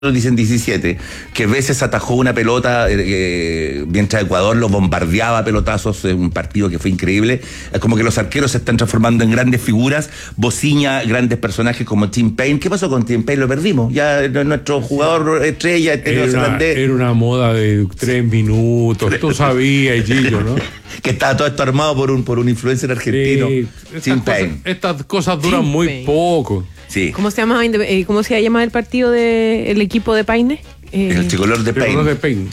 dicen 17, que veces atajó una pelota mientras Ecuador lo bombardeaba a pelotazos en un partido que fue increíble. Es como que los arqueros se están transformando en grandes figuras. Bociña, grandes personajes como Tim Payne. ¿Qué pasó con Tim Payne? Lo perdimos. Ya nuestro jugador estrella era una moda de 3 minutos. Tú sabías, Gillo, ¿no? Que estaba todo esto armado por un influencer argentino. Tim Payne. Estas cosas duran muy poco. Sí. ¿Cómo se llama el partido del equipo de Paine? El tricolor de Payne.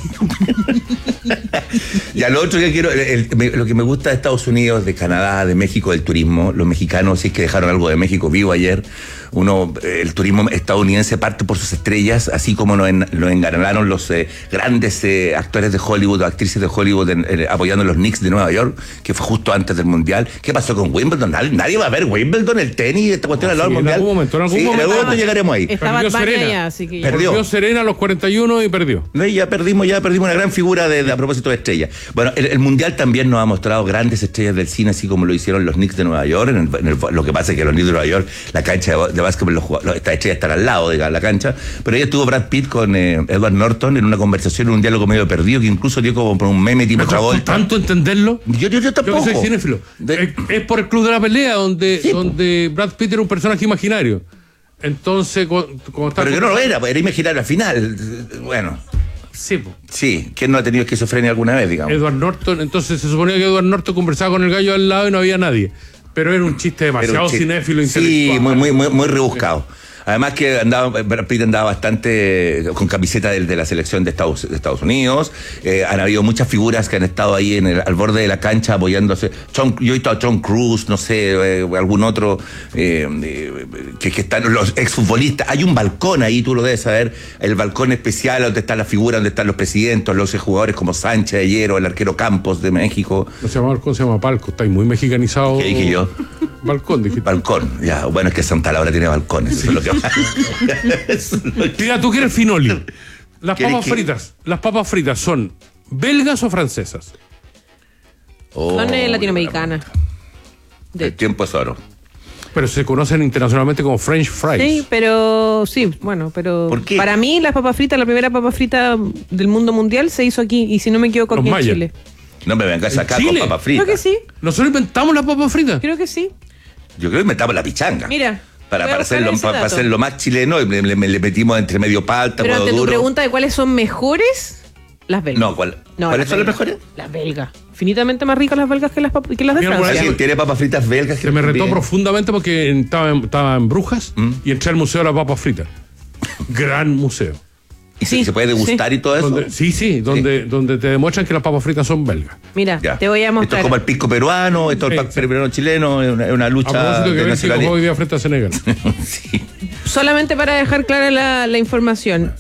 Y a lo otro que quiero, lo que me gusta de Estados Unidos, de Canadá, de México, del turismo, los mexicanos, si es que dejaron algo de México vivo ayer, el turismo estadounidense parte por sus estrellas, así como lo enganaron los grandes actores de Hollywood, actrices de Hollywood apoyando a los Knicks de Nueva York, que fue justo antes del Mundial. ¿Qué pasó con Wimbledon? Nadie va a ver Wimbledon, el tenis, esta cuestión al lado del Mundial. En algún momento llegaremos ahí. Estaba Serena, así que perdió Serena a los 41 y perdió. No, y ya perdimos una gran figura a propósito de estrellas. Bueno, el Mundial también nos ha mostrado grandes estrellas del cine, así como lo hicieron los Knicks de Nueva York. Lo que pasa es que los Knicks de Nueva York, la cancha de básquetbol, estas estrellas están al lado de la cancha, pero ahí estuvo Brad Pitt con Edward Norton en una conversación, en un diálogo medio perdido, que incluso dio como un meme tipo Travolta. ¿Tanto entenderlo? Yo tampoco. Yo que soy cinéfilo. Es por el Club de la Pelea, donde Brad Pitt era un personaje imaginario. Entonces, pero que no lo era imaginario al final. Bueno. Sí, ¿quién no ha tenido esquizofrenia alguna vez, digamos? Edward Norton, entonces se suponía que Edward Norton conversaba con el gallo al lado y no había nadie. Pero era un chiste demasiado cinéfilo, intelectual. Sí, muy rebuscado. Además que Brad Pitt andaba bastante con camiseta de la selección de Estados Unidos. Han habido muchas figuras que han estado ahí al borde de la cancha apoyándose. Yo he visto a Tom Cruise, no sé, algún otro, que están los exfutbolistas. Hay un balcón ahí, tú lo debes saber, el balcón especial donde está la figura, donde están los presidentes, los jugadores como Sánchez ayer o el arquero Campos de México. No se llama balcón, se llama palco. Está muy mexicanizado. ¿Qué dije yo? Balcón, dijiste. Balcón, ya. Bueno, es que Santa Laura tiene balcones. Eso es lo que Mira, tú que eres finolio. Las papas fritas son belgas o francesas. Son latinoamericanas. El tiempo es oro. Pero se conocen internacionalmente como French fries. Sí, pero ¿Por qué? Para mí las papas fritas, la primera papa frita del mundo mundial se hizo aquí, y si no me equivoco, aquí en Chile. No me vengas acá con papas fritas. Creo que sí. ¿Nosotros inventamos las papas fritas? Creo que sí. Yo creo que inventamos la pichanga. Mira. Para hacerlo más chileno, le metimos entre medio palta, pero ante duro. Tu pregunta de cuáles son mejores, las belgas. No, ¿cuáles son las mejores? Las belgas. Infinitamente más ricas las belgas que las de Francia. ¿Alguien tiene papas fritas belgas? Se me retó profundamente porque estaba en Brujas y entré al Museo de las Papas Fritas. Gran museo. ¿Y se puede degustar y todo eso? Donde te demuestran que las papas fritas son belgas. Mira, te voy a mostrar. Esto es como el pisco peruano, esto es el peruano chileno, es una lucha de nacionalidad. Hoy día frente a Senegal. Sí. Solamente para dejar clara la información.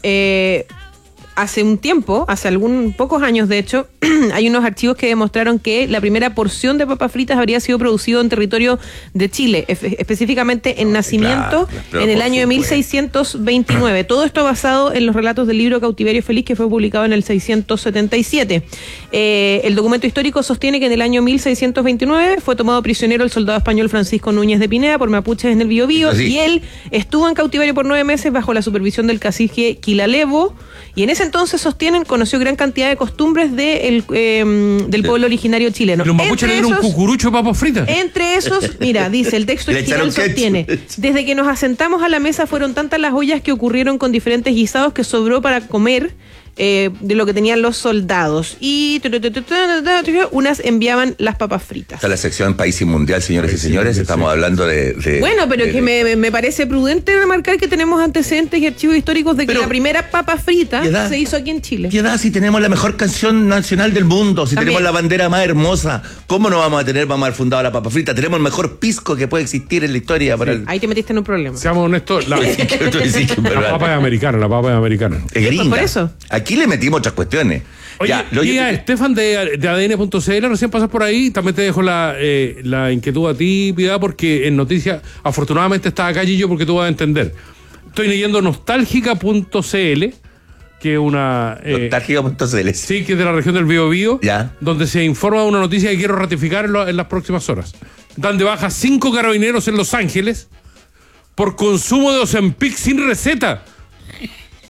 Hace un tiempo, pocos años de hecho, hay unos archivos que demostraron que la primera porción de papas fritas habría sido producido en territorio de Chile, específicamente en Nacimiento, en el año de 1629. Todo esto basado en los relatos del libro Cautiverio Feliz, que fue publicado en el 677. El documento histórico sostiene que en el año 1629 fue tomado prisionero el soldado español Francisco Núñez de Pineda por mapuches en el Biobío, y él estuvo en cautiverio por 9 meses bajo la supervisión del cacique Quilalevo, y en ese entonces conoció gran cantidad de costumbres del pueblo originario chileno. ¿Los mapuches le dieron un cucurucho de papas fritas? Entre esos, mira, dice, el texto original sostiene: desde que nos asentamos a la mesa fueron tantas las ollas que ocurrieron con diferentes guisados que sobró para comer de lo que tenían los soldados. Y unas enviaban las papas fritas. Está la sección País y Mundial, señores y señores. Estamos hablando de bueno, pero que me parece prudente remarcar que tenemos antecedentes y archivos históricos de que la primera papa frita se hizo aquí en Chile. Piedad, si tenemos la mejor canción nacional del mundo, si tenemos la bandera más hermosa, ¿cómo no vamos a haber fundado la papa frita? Tenemos el mejor pisco que puede existir en la historia. Ahí te metiste en un problema. Seamos honestos, la papa es americana. Es gringa. Por eso. Aquí le metimos otras cuestiones. Oye, Estefan de ADN.cl, recién pasas por ahí, también te dejo la inquietud a ti, Piedad, porque en noticias, afortunadamente está acá Gillo porque tú vas a entender. Estoy leyendo nostálgica.cl, que es una... nostálgica.cl. Sí, que es de la región del Biobío, donde se informa una noticia que quiero ratificar en las próximas horas. Dan de baja 5 carabineros en Los Ángeles por consumo de Ozempic sin receta.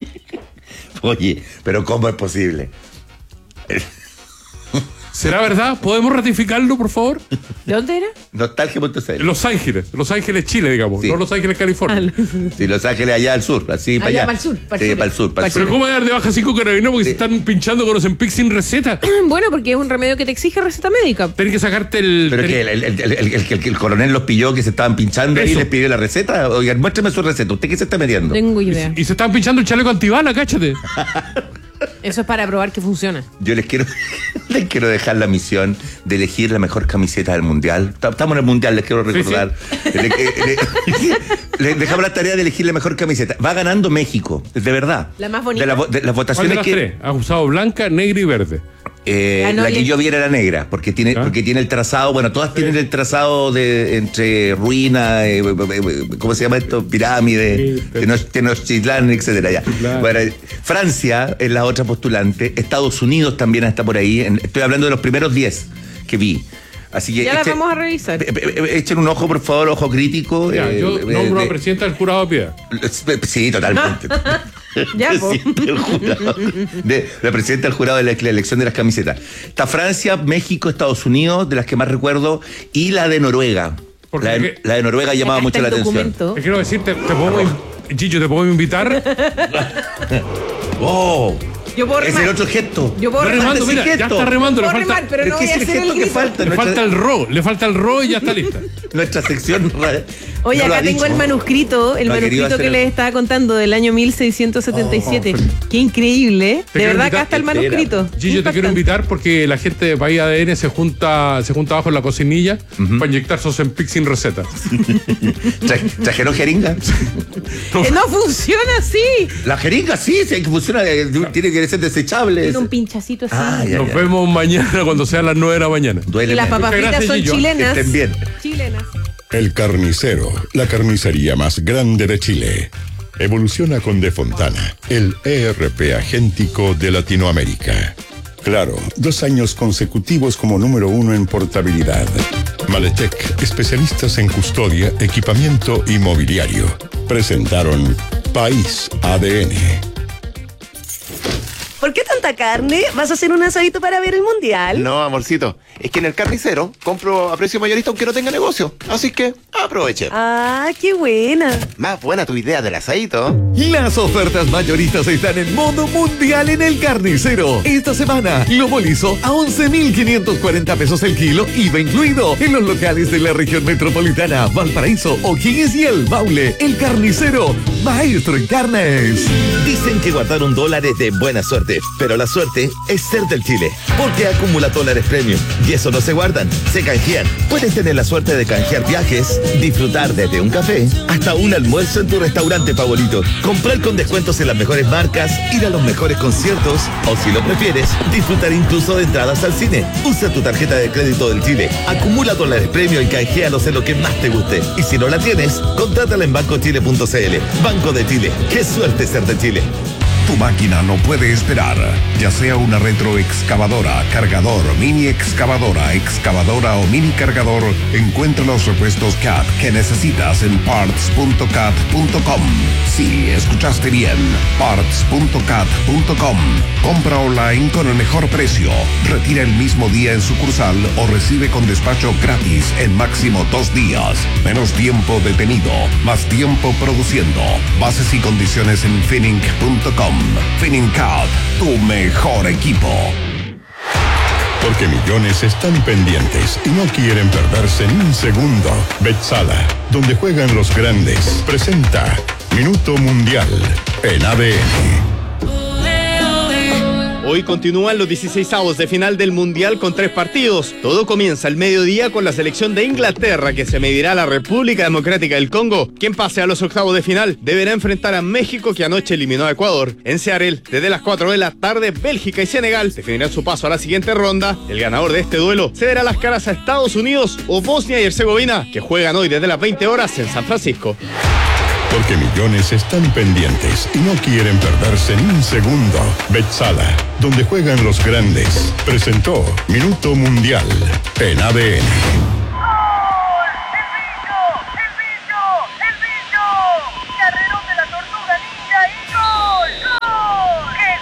Oye, pero ¿cómo es posible? ¿Será verdad? ¿Podemos ratificarlo, por favor? ¿De dónde era? Nostalgia.cl. Los Ángeles, Chile, digamos, Sí. no Los Ángeles, California. Sí, Los Ángeles allá al sur, así para allá. para el sur, para el Sí, sur. para el sur, para el Pero sur. ¿cómo dar de baja 5 carabineros porque se están pinchando con los Ozempic sin receta? Bueno, porque es un remedio que te exige receta médica. Tenés que sacarte el... Pero que el coronel los pilló que se estaban pinchando y Eso. les pidió la receta. Oigan, muéstrame su receta. ¿Usted qué se está metiendo? Tengo idea. Y se están pinchando el chaleco antibala, cáchate. Eso es para probar que funciona. Yo les quiero dejar la misión de elegir la mejor camiseta del mundial. Estamos en el mundial, les quiero recordar. Les dejamos la tarea de elegir la mejor camiseta. Va ganando México, de verdad. La más bonita. De las ¿Cuál de votaciones las que. tres? Ha usado blanca, negra y verde. No, La que yo vi era la negra, porque tiene el trazado, bueno, todas tienen el trazado de entre ruina, ¿cómo se llama esto? Pirámide, Tenochtitlán, etcétera. Ya. Bueno, Francia es la otra postulante, Estados Unidos también está por ahí, estoy hablando de los primeros 10 que vi. Así que Ya la vamos a revisar. echen un ojo, por favor, ojo crítico. Ya, yo nombro a la presidenta del jurado de piedad. Sí, totalmente. Ya, po. Presidente del jurado. La presidenta del jurado de la elección de las camisetas. Está Francia, México, Estados Unidos, de las que más recuerdo, y la de Noruega. Porque La de Noruega llamaba Acá mucho está la el atención. documento. Te quiero decir, Chicho, ¿te puedo invitar? ¡Oh! Yo puedo Es remar. el otro gesto. Yo puedo Está remar. remando, ese mira, ya gesto. está remando. Puedo remar, pero no ¿Qué voy a es el hacer el gesto que grito. falta? Le falta el ro y ya está lista. Nuestra sección. Oye, no lo acá ha tengo dicho. el manuscrito, No ha querido que hacer les estaba contando del año 1677. Oh, Qué increíble, ¿eh? Te De quiero verdad, invitar- acá está el manuscrito. Gillo, te quiero invitar porque la gente de País ADN se junta abajo en la cocinilla para inyectarse Ozempic sin receta. ¿Trajeron jeringa? No funciona así. La jeringa sí, funciona, tiene que ser desechable. Tiene un pinchacito así. Ah, ya. Nos vemos mañana cuando sean las 9 de la mañana. Duele Y las menos. papas Muchas fritas gracias, son Gillo. chilenas. Estén bien. Chilenas. El Carnicero, la carnicería más grande de Chile. Evoluciona con De Fontana, el ERP agéntico de Latinoamérica. Claro, 2 años consecutivos como número 1 en portabilidad. Maletec, especialistas en custodia, equipamiento y mobiliario. Presentaron País ADN. ¿Por qué tanta carne? ¿Vas a hacer un asadito para ver el mundial? No, amorcito. Es que en el carnicero compro a precio mayorista aunque no tenga negocio. Así que aproveche. Ah, qué buena. Más buena tu idea del asadito. Las ofertas mayoristas están en modo mundial en el Carnicero. Esta semana, lomo liso a 11.540 pesos el kilo, IVA incluido, en los locales de la región metropolitana, Valparaíso, O'Higgins y El Maule. El Carnicero, maestro en carnes. Dicen que guardaron dólares de buena suerte, pero la suerte es ser del Chile, porque acumula dólares premium y eso no se guardan, se canjean. Puedes tener la suerte de canjear viajes, disfrutar desde un café hasta un almuerzo en tu restaurante favorito, comprar con descuentos en las mejores marcas, ir a los mejores conciertos o, si lo prefieres, disfrutar incluso de entradas al cine. Usa tu tarjeta de crédito del Chile, acumula dólares premium y canjealos en lo que más te guste. Y si no la tienes, contrátala en bancochile.cl. Banco de Chile, qué suerte ser de Chile. Tu máquina no puede esperar, ya sea una retroexcavadora, cargador, mini excavadora, excavadora o mini cargador, encuentra los repuestos CAT que necesitas en parts.cat.com. Sí, escuchaste bien, parts.cat.com. Compra online con el mejor precio, retira el mismo día en sucursal o recibe con despacho gratis en máximo 2 días. Menos tiempo detenido, más tiempo produciendo. Bases y condiciones en finning.com. Finningcat, tu mejor equipo. Porque millones están pendientes y no quieren perderse ni un segundo. Betsala, donde juegan los grandes, presenta Minuto Mundial en ADN. Hoy continúan los 16avos de final del Mundial con 3 partidos. Todo comienza al mediodía con la selección de Inglaterra que se medirá a la República Democrática del Congo. Quien pase a los octavos de final deberá enfrentar a México, que anoche eliminó a Ecuador. En Seattle, desde las 4 de la tarde, Bélgica y Senegal definirán su paso a la siguiente ronda. El ganador de este duelo se verá las caras a Estados Unidos o Bosnia y Herzegovina, que juegan hoy desde las 20 horas en San Francisco. Porque millones están pendientes y no quieren perderse ni un segundo. Betsala, donde juegan los grandes, presentó Minuto Mundial en ADN. ¡Carrerón de la tortuga ninja y gol! ¡Gol!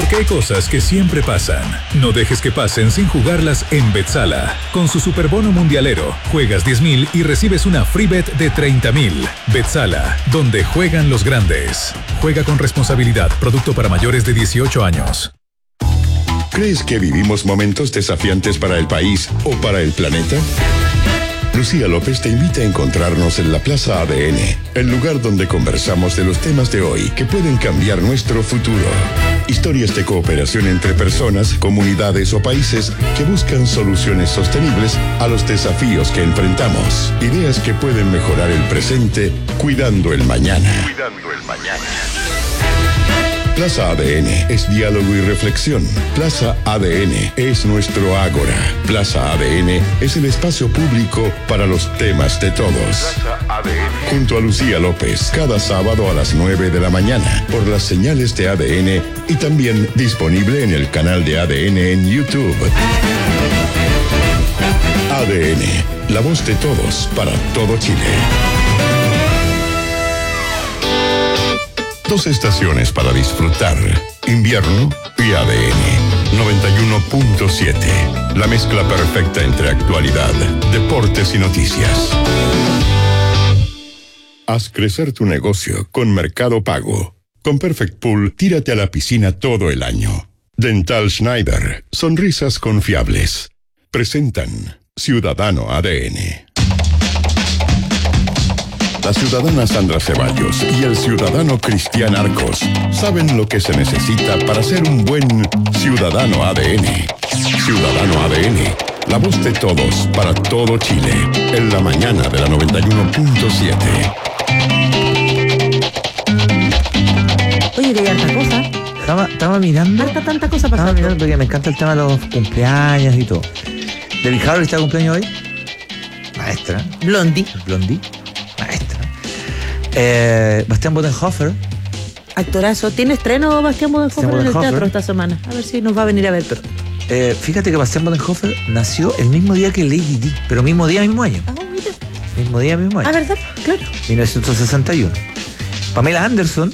Porque hay cosas que siempre pasan. No dejes que pasen sin jugarlas en Betsala. Con su superbono mundialero, juegas 10.000 y recibes una free bet de 30.000. Betsala, donde juegan los grandes. Juega con responsabilidad. Producto para mayores de 18 años. ¿Crees que vivimos momentos desafiantes para el país o para el planeta? Lucía López te invita a encontrarnos en la Plaza ADN, el lugar donde conversamos de los temas de hoy que pueden cambiar nuestro futuro. Historias de cooperación entre personas, comunidades o países que buscan soluciones sostenibles a los desafíos que enfrentamos. Ideas que pueden mejorar el presente cuidando el mañana. Plaza ADN es diálogo y reflexión. Plaza ADN es nuestro ágora. Plaza ADN es el espacio público para los temas de todos. Plaza ADN. Junto a Lucía López, cada sábado a las 9 de la mañana, por las señales de ADN y también disponible en el canal de ADN en YouTube. ADN, la voz de todos para todo Chile. Dos estaciones para disfrutar, invierno y ADN 91.7. La mezcla perfecta entre actualidad, deportes y noticias. Haz crecer tu negocio con Mercado Pago. Con Perfect Pool, tírate a la piscina todo el año. Dental Schneider, sonrisas confiables. Presentan Ciudadano ADN. La ciudadana Sandra Ceballos y el ciudadano Cristian Arcos saben lo que se necesita para ser un buen ciudadano ADN. Ciudadano ADN, la voz de todos para todo Chile, en la mañana de la 91.7. Oye, que hay harta cosa. Estaba mirando. Tanta cosa pasando. Estaba mirando porque me encanta el tema de los cumpleaños y todo. ¿Debbie Harry está de cumpleaños hoy? Maestra. Blondie. Maestra. Bastián Bodenhofer. Actorazo. ¿Tiene estreno Bastián Bodenhofer en el teatro esta semana? A ver si nos va a venir a ver. Fíjate que Bastián Bodenhofer nació el mismo día que Lady Di, pero mismo día, mismo año. Mira. Mismo día, mismo año. ¿Verdad? Claro. 1961. Pamela Anderson,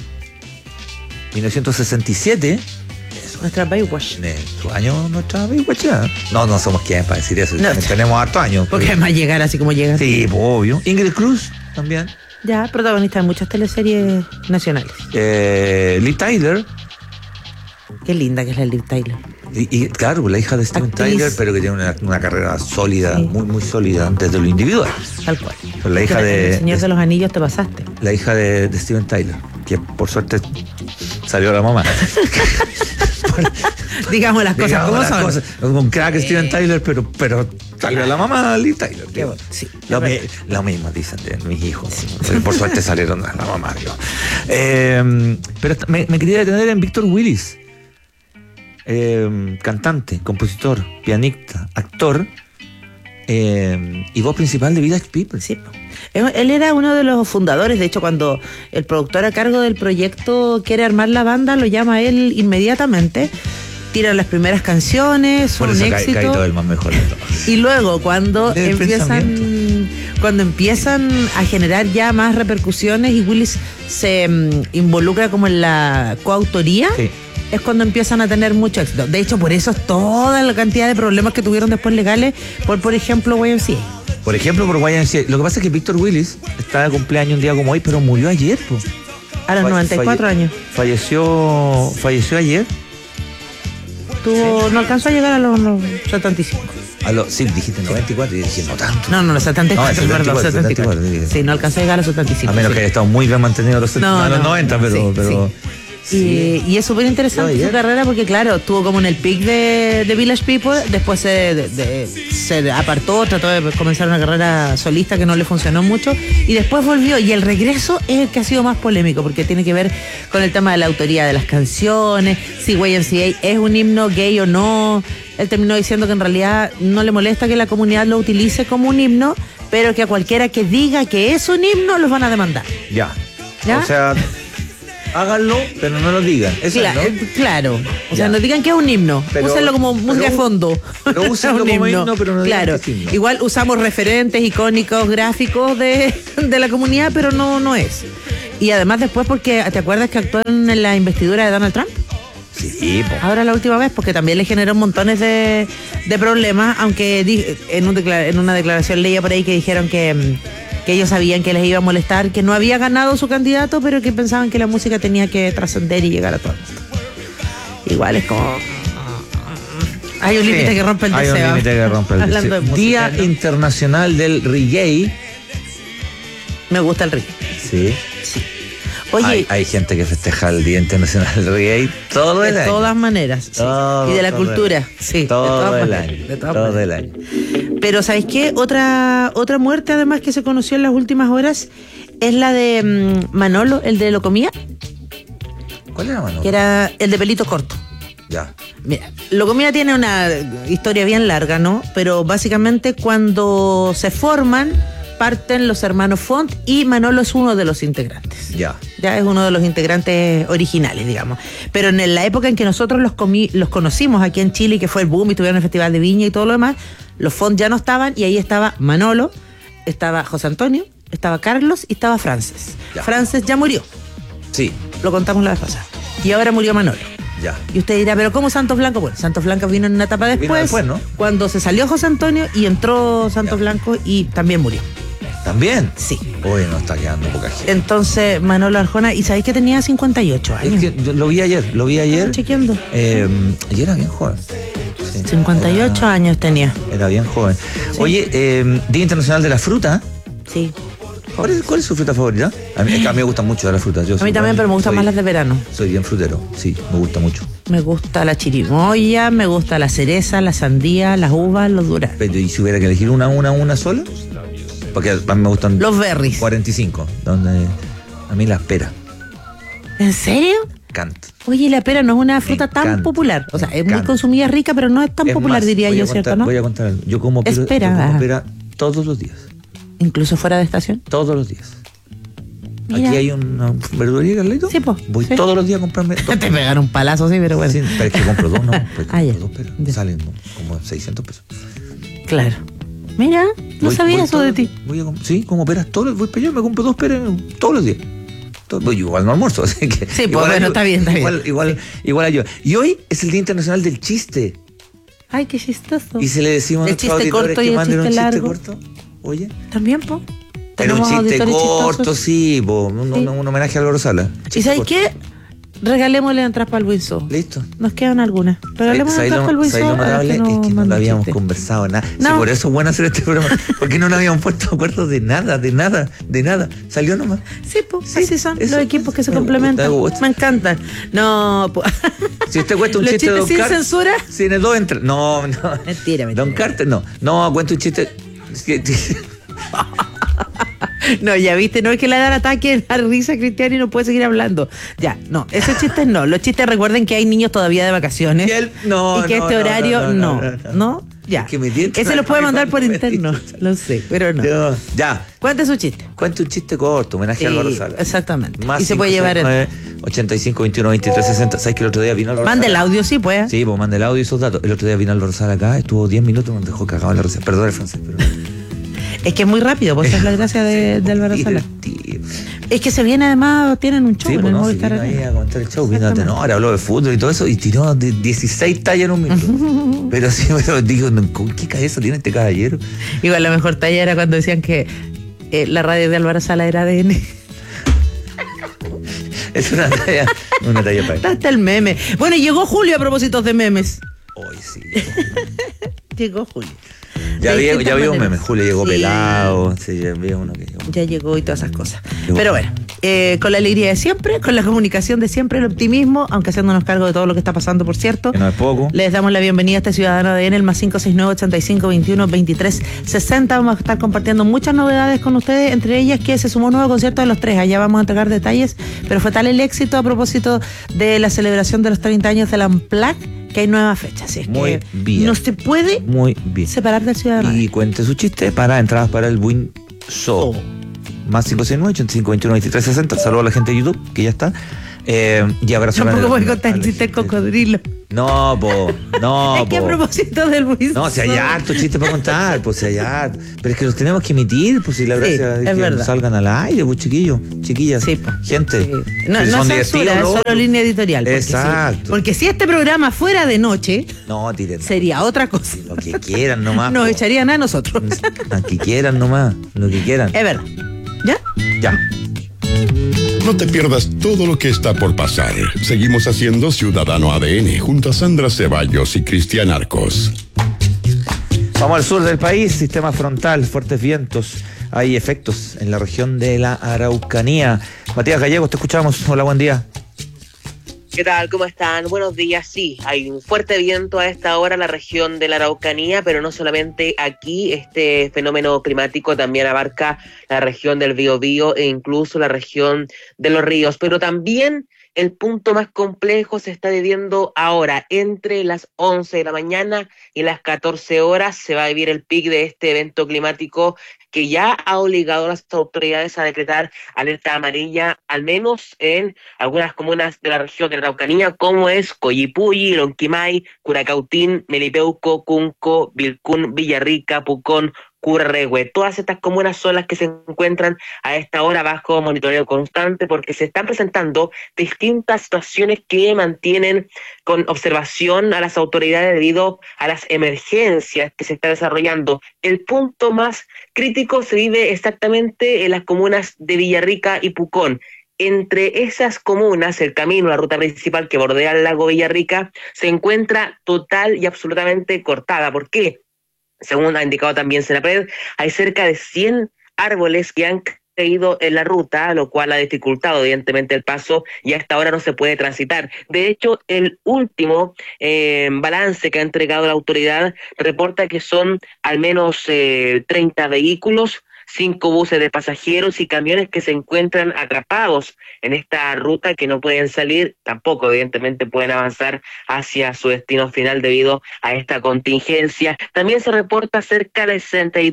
1967. Nuestra Baywatch. ¿Tu año nuestra Baywatch? No somos quienes para decir eso. No, tenemos harto años. Porque además llegar así como llega. Sí, obvio. Ingrid Cruz también. Ya, protagonista de muchas teleseries nacionales. Liv Tyler. Qué linda que es la Liv Tyler. Y claro, la hija de Steven Tyler, pero que tiene una carrera sólida, sí. muy sólida desde lo individual. Tal cual. Pero la hija El Señor de los Anillos te pasaste. La hija de Steven Tyler, que por suerte salió la mamá. Digamos las cosas como son. Un crack Steven Tyler, pero salió la mamá Liv Tyler. Sí, lo mismo dicen de mis hijos. Sí. Por suerte salieron la mamá. Pero me quería detener en Víctor Willis. Cantante, compositor, pianista, actor y voz principal de Village People. Sí. Él era uno de los fundadores. De hecho, cuando el productor a cargo del proyecto quiere armar la banda, lo llama a él inmediatamente. Tiran las primeras canciones, un éxito. Cae todo el más mejor de todos. Y luego cuando empiezan a generar ya más repercusiones y Willis se involucra como en la coautoría, sí, es cuando empiezan a tener mucho éxito. De hecho, por eso es toda la cantidad de problemas que tuvieron después legales por ejemplo, YMCA. Por ejemplo, por YMCA. Lo que pasa es que Víctor Willis está de cumpleaños un día como hoy, pero murió ayer, po. A los 94 años. Falleció ayer. No alcanzó a llegar a los 75. Sí, dijiste 94 y dije no tanto. No, 74, perdón, 74. Sí, no alcanzó a llegar a los 75. A menos que haya estado muy bien mantenido a los 90, pero... Sí. Y es súper interesante su carrera porque, claro, estuvo como en el peak de Village People, después se apartó, trató de comenzar una carrera solista que no le funcionó mucho y después volvió. Y el regreso es el que ha sido más polémico porque tiene que ver con el tema de la autoría de las canciones, si YMCA es un himno gay o no. Él terminó diciendo que en realidad no le molesta que la comunidad lo utilice como un himno, pero que a cualquiera que diga que es un himno los van a demandar. ¿Ya? O sea... Háganlo, pero no lo digan. Eso claro. O sea, no digan que es un himno. Úsenlo como música de fondo. Pero úsenlo como himno, pero no digan que es himno. Igual usamos referentes icónicos, gráficos de la comunidad, pero no es. Y además después porque, ¿te acuerdas que actuaron en la investidura de Donald Trump? Sí, po. Ahora la última vez, porque también le generó montones de problemas, aunque en una declaración leía por ahí que dijeron que ellos sabían que les iba a molestar, que no había ganado su candidato, pero que pensaban que la música tenía que trascender y llegar a todo el mundo. Igual es como... Hay un límite que rompe el deseo. Hay un límite que rompe el Hablando deseo. de música, Día ¿no? Internacional del Reggae. Me gusta el reggae. Sí. Oye, Hay gente que festeja el Día Internacional del Reggae todo el de año. todas maneras. Sí. Y de la cultura. Sí, Todo el maneras, año. de todas Todo maneras. el año. Pero ¿sabes qué? Otra muerte además que se conoció en las últimas horas es la de Manolo, el de Locomía, ¿Cuál era, Manolo? que era el de pelito corto. Ya. Mira, Locomía tiene una historia bien larga, ¿no? Pero básicamente cuando se forman, parten los hermanos Font y Manolo es uno de los integrantes. Ya. Ya es uno de los integrantes originales, digamos. Pero en la época en que nosotros los conocimos aquí en Chile, que fue el boom y tuvieron el Festival de Viña y todo lo demás, los Font ya no estaban y ahí estaba Manolo, estaba José Antonio, estaba Carlos y estaba Frances. Ya. Frances ya murió, Sí. lo contamos la vez pasada. Y ahora murió Manolo. Ya. Y usted dirá, ¿pero cómo Santos Blanco? Bueno, Santos Blanco vino en una etapa después, ¿no? cuando se salió José Antonio y entró Santos Blanco y también murió. ¿También? Sí. Hoy no está quedando poca gente. Entonces, Manolo Arjona, ¿y sabéis que tenía 58 años? Es que yo lo vi ayer. Estaba chequeando. Y era bien joven. Sí. 58 años tenía. Era bien joven. Sí. Oye, Día Internacional de la Fruta. Sí. ¿Cuál es su fruta favorita? A mí me gustan mucho las frutas. A mí también, pero me gustan más las de verano. Soy bien frutero, sí, me gusta mucho. Me gusta la chirimoya, me gusta la cereza, la sandía, las uvas, los duraznos. Pero ¿y si hubiera que elegir una sola? Porque a mí me gustan... Los berries. 45, donde a mí las peras. ¿En serio? Canta. Oye, la pera no es una fruta tan encanta, popular. O sea, es muy encanta. consumida, rica, pero no es tan Es popular, más, diría voy a yo, contar- ¿cierto? ¿No? Voy a contar algo. Yo como pera todos los días. Incluso fuera de estación. Todos los días. Mira. Aquí hay una verdulería, Carlito. Sí, pues. Voy sí. todos los días a comprarme dos. Te pegaron un palazo, sí, pero bueno. Sí, pero es que compro dos, ¿no? Porque Ah, ya. compro dos peras. Ya. Salen como 600 pesos. Claro. Mira, no sabía eso de ti. Sí, como peras todos los días. Voy para allá, me compro dos peras todos los días. Voy igual no almuerzo, así que... Sí, pues bueno, está bien, está bien. Igual yo. Y hoy es el Día Internacional del Chiste. Ay, qué chistoso. Y se le decimos a El nuestros chiste auditores corto y que el manden un chiste chiste largo. corto. Oye. También, po. Era un Tenemos chiste auditores corto, chistosos. sí, po, un homenaje a Álvaro Sala. ¿Y sabes qué? Regalémosle entradas para el Windsor. Listo. Nos quedan algunas. Regalémosle ¿Sabes entradas para el lo Windsor. notable? Es que no lo habíamos conversado nada. No. Sí, por eso es bueno hacer este programa. Porque no nos habíamos puesto de acuerdo de nada. Salió nomás. Sí, pues, así son eso, los equipos que se me complementan. gusta. Me encantan. No, pues. Si usted cuenta un ¿Los chiste de chistes Don sin Carter. censura? Tiene dos entre. No. Mentira. Don Carter, no. No, cuenta un chiste. No, ya viste, no es que le da el ataque a risa a Cristiano y no puede seguir hablando. Ya, no, esos chistes no. Los chistes, recuerden que hay niños todavía de vacaciones. Y que este horario no. Ya. Es que me tienta Ese la lo puede mandar por mano, interno. Lo sé, pero no. Ya. Cuente su chiste. Cuenta un chiste corto, homenaje a Sí, Álvaro Sala. exactamente. Más Y se puede llevar el... 85 21 23 60. ¿Sabes que el otro día vino Álvaro Mande el Sala? audio, sí, pues. Sí, pues mande el audio y esos datos. El otro día vino Álvaro Sala acá, estuvo 10 minutos, nos dejó cagado en la receta. Perdón el francés, pero... Es que es muy rápido, pues esa es la gracia de Álvaro Sala. Es que se viene además, tienen un show Sí, en pues el no, Movistar vino ahí Arena. a comentar el show, vino a tenor, habló de fútbol y todo eso, y tiró de 16 tallas en un minuto. Pero sí, pero digo, ¿con qué cabeza tiene este caballero? Igual la mejor talla era cuando decían que la radio de Álvaro Sala era ADN. Es una talla para él. Hasta el meme. Bueno, y llegó Julio a propósito de memes. Hoy sí. Llegó Julio. Ya De había distintas un maneras. meme, Julio llegó Sí. pelado, sí, ya había uno que llegó. Ya llegó y todas esas cosas. Llegó. Pero bueno, con la alegría de siempre, con la comunicación de siempre, el optimismo, aunque haciéndonos cargo de todo lo que está pasando, por cierto. Que no es poco. Les damos la bienvenida a este Ciudadano ADN, el más 569-85-21-23-60. Vamos a estar compartiendo muchas novedades con ustedes, entre ellas que se sumó un nuevo concierto de Los Tres. Allá vamos a entregar detalles, pero fue tal el éxito a propósito de la celebración de los 30 años del Unplugged que hay nuevas fechas. Así es Muy que bien. no se puede Muy bien. separar del Ciudadano. Y cuente su chiste para entradas para el Win Show. Más 569-85-21-23-60. Saludos a la gente de YouTube, que ya está. Y abrazo Tampoco grande voy a a contar la el chiste del gente. cocodrilo. No, Es que a propósito del Luis. No, si hay harto chiste para contar, pues si hay harto. Pero es que los tenemos que emitir, pues si la gracia es que verdad. salgan al aire, pues chiquillos, chiquillas, gente. Sí. No Si es son censura, divertidos, es ¿no? solo línea editorial. Exacto. Porque si este programa fuera de noche, No, tiren. sería otra cosa. Lo que quieran nomás. Nos po. echarían a nosotros. Lo que quieran nomás, lo que quieran. Es verdad. ¿Ya? Ya. No te pierdas todo lo que está por pasar. Seguimos haciendo Ciudadano ADN junto a Sandra Ceballos y Cristian Arcos. Vamos al sur del país, sistema frontal, fuertes vientos. Hay efectos en la región de la Araucanía. Matías Gallegos, te escuchamos. Hola, buen día. ¿Qué tal? ¿Cómo están? Buenos días. Sí, hay un fuerte viento a esta hora en la región de la Araucanía, pero no solamente aquí. Este fenómeno climático también abarca la región del Biobío e incluso la región de los ríos, pero también el punto más complejo se está viviendo ahora. Entre las 11 de la mañana y las 14 horas se va a vivir el pic de este evento climático que ya ha obligado a las autoridades a decretar alerta amarilla, al menos en algunas comunas de la región de la Araucanía, como es Coyipulli, Lonquimay, Curacautín, Melipeuco, Cunco, Vilcún, Villarrica, Pucón, Currehue. Todas estas comunas son las que se encuentran a esta hora bajo monitoreo constante porque se están presentando distintas situaciones que mantienen con observación a las autoridades debido a las emergencias que se están desarrollando. El punto más crítico se vive exactamente en las comunas de Villarrica y Pucón. Entre esas comunas, el camino, la ruta principal que bordea el lago Villarrica, se encuentra total y absolutamente cortada. ¿Por qué? Según ha indicado también Senapred, hay cerca de 100 árboles que han caído en la ruta, lo cual ha dificultado evidentemente el paso y hasta ahora no se puede transitar. De hecho, el último balance que ha entregado la autoridad reporta que son al menos 30 vehículos, 5 buses de pasajeros y camiones que se encuentran atrapados en esta ruta que no pueden salir, tampoco evidentemente pueden avanzar hacia su destino final debido a esta contingencia. También se reporta cerca de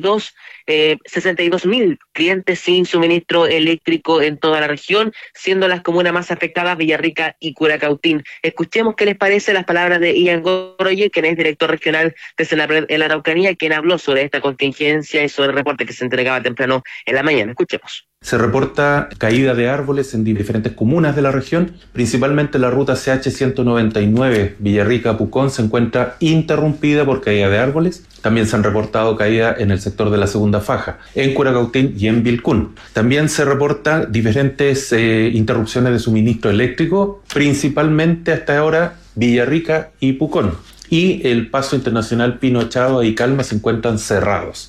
62.000 clientes sin suministro eléctrico en toda la región, siendo las comunas más afectadas Villarrica y Curacautín. Escuchemos qué les parece las palabras de Ian Goroye, quien es director regional de Senapred en la Araucanía, quien habló sobre esta contingencia y sobre el reporte que se entregaba temprano en la mañana. Escuchemos. Se reporta caída de árboles en diferentes comunas de la región, principalmente la ruta CH199 Villarrica-Pucón se encuentra interrumpida por caída de árboles. También se han reportado caídas en el sector de la segunda faja, en Curacautín y en Vilcún. También se reportan diferentes interrupciones de suministro eléctrico, principalmente hasta ahora Villarrica y Pucón. Y el paso internacional Pino Echado y Calma se encuentran cerrados.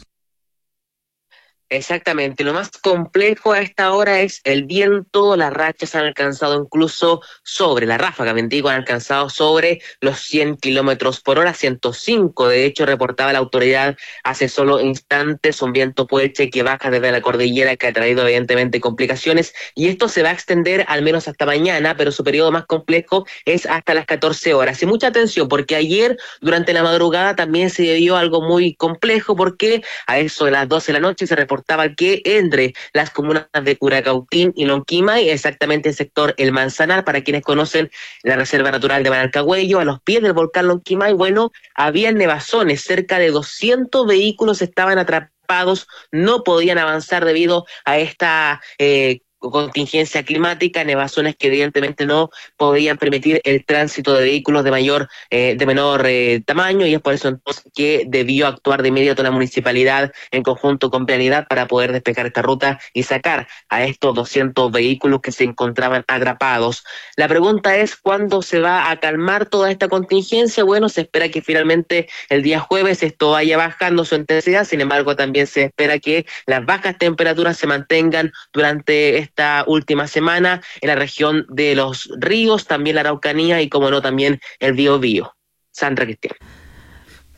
Exactamente, lo más complejo a esta hora es el viento, las rachas han alcanzado incluso sobre, la ráfaga, han alcanzado sobre los 100 kilómetros por hora, 105, de hecho reportaba la autoridad hace solo instantes, un viento puelche que baja desde la cordillera que ha traído evidentemente complicaciones y esto se va a extender al menos hasta mañana, pero su periodo más complejo es hasta las 14 horas. Y mucha atención porque ayer durante la madrugada también se vivió algo muy complejo porque a eso de las 12 de la noche se reportaba que entre las comunas de Curacautín y Lonquimay, exactamente el sector El Manzanar, para quienes conocen la Reserva Natural de Manalcahuello, a los pies del volcán Lonquimay, bueno, había nevazones, cerca de 200 vehículos estaban atrapados, no podían avanzar debido a esta contingencia climática, nevazones que evidentemente no podían permitir el tránsito de vehículos de menor tamaño y es por eso entonces que debió actuar de inmediato la municipalidad en conjunto con Vialidad para poder despejar esta ruta y sacar a estos 200 vehículos que se encontraban atrapados. La pregunta es ¿cuándo se va a calmar toda esta contingencia? Bueno, se espera que finalmente el día jueves esto vaya bajando su intensidad, sin embargo también se espera que las bajas temperaturas se mantengan durante esta última semana en la región de los ríos, también la Araucanía y como no también el Biobío. Sandra, Cristian.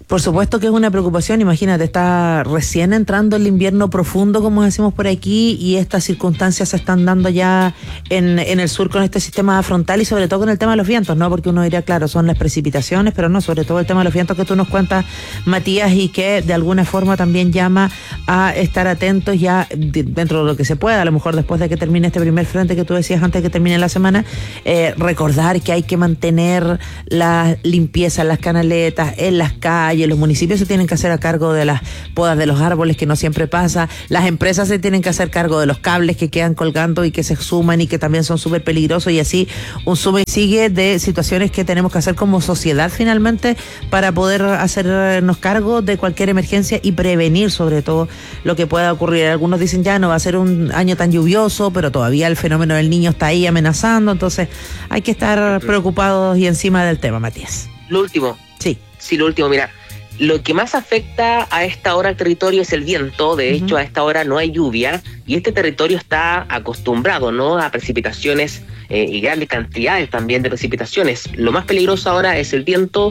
Por supuesto que es una preocupación, imagínate, está recién entrando el invierno profundo, como decimos por aquí, y estas circunstancias se están dando ya en el sur con este sistema frontal y sobre todo con el tema de los vientos, ¿no? Porque uno diría, claro, son las precipitaciones, pero no, sobre todo el tema de los vientos que tú nos cuentas, Matías, y que de alguna forma también llama a estar atentos ya dentro de lo que se pueda, a lo mejor después de que termine este primer frente que tú decías antes de que termine la semana, recordar que hay que mantener la limpieza en las canaletas, en las calles. Los municipios se tienen que hacer a cargo de las podas de los árboles, que no siempre pasa. Las empresas se tienen que hacer cargo de los cables que quedan colgando y que se suman y que también son súper peligrosos, y así un suma y sigue de situaciones que tenemos que hacer como sociedad finalmente para poder hacernos cargo de cualquier emergencia y prevenir sobre todo lo que pueda ocurrir. Algunos dicen ya no va a ser un año tan lluvioso, pero todavía el fenómeno del Niño está ahí amenazando, entonces hay que estar preocupados y encima del tema, Matías. Lo último. Sí, lo último, mira. Lo que más afecta a esta hora al territorio es el viento. De hecho, a esta hora no hay lluvia y este territorio está acostumbrado, ¿no?, a precipitaciones y grandes cantidades también de precipitaciones. Lo más peligroso ahora es el viento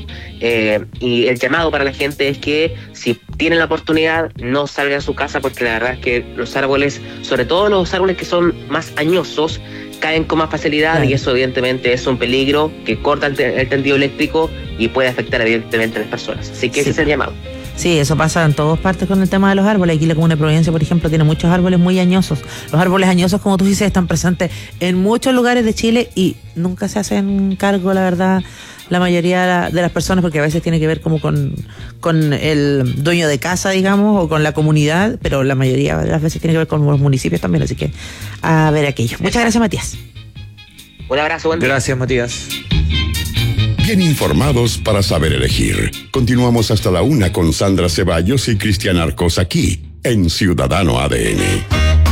y el llamado para la gente es que si tienen la oportunidad no salgan a su casa, porque la verdad es que los árboles, sobre todo los árboles que son más añosos, caen con más facilidad, y eso evidentemente es un peligro que corta el tendido eléctrico y puede afectar evidentemente a las personas. Así que ese es el llamado. Sí, eso pasa en todas partes con el tema de los árboles. Aquí la Comuna de Providencia, por ejemplo, tiene muchos árboles muy añosos. Los árboles añosos, como tú dices, están presentes en muchos lugares de Chile y nunca se hacen cargo, la verdad, la mayoría de las personas, porque a veces tiene que ver como con el dueño de casa, digamos, o con la comunidad, pero la mayoría de las veces tiene que ver con los municipios también, así que a ver aquello. Muchas gracias, Matías. Un abrazo, buen día. Gracias, Matías. Bien informados para saber elegir. Continuamos hasta la 1 con Sandra Ceballos y Cristian Arcos aquí, en Ciudadano ADN.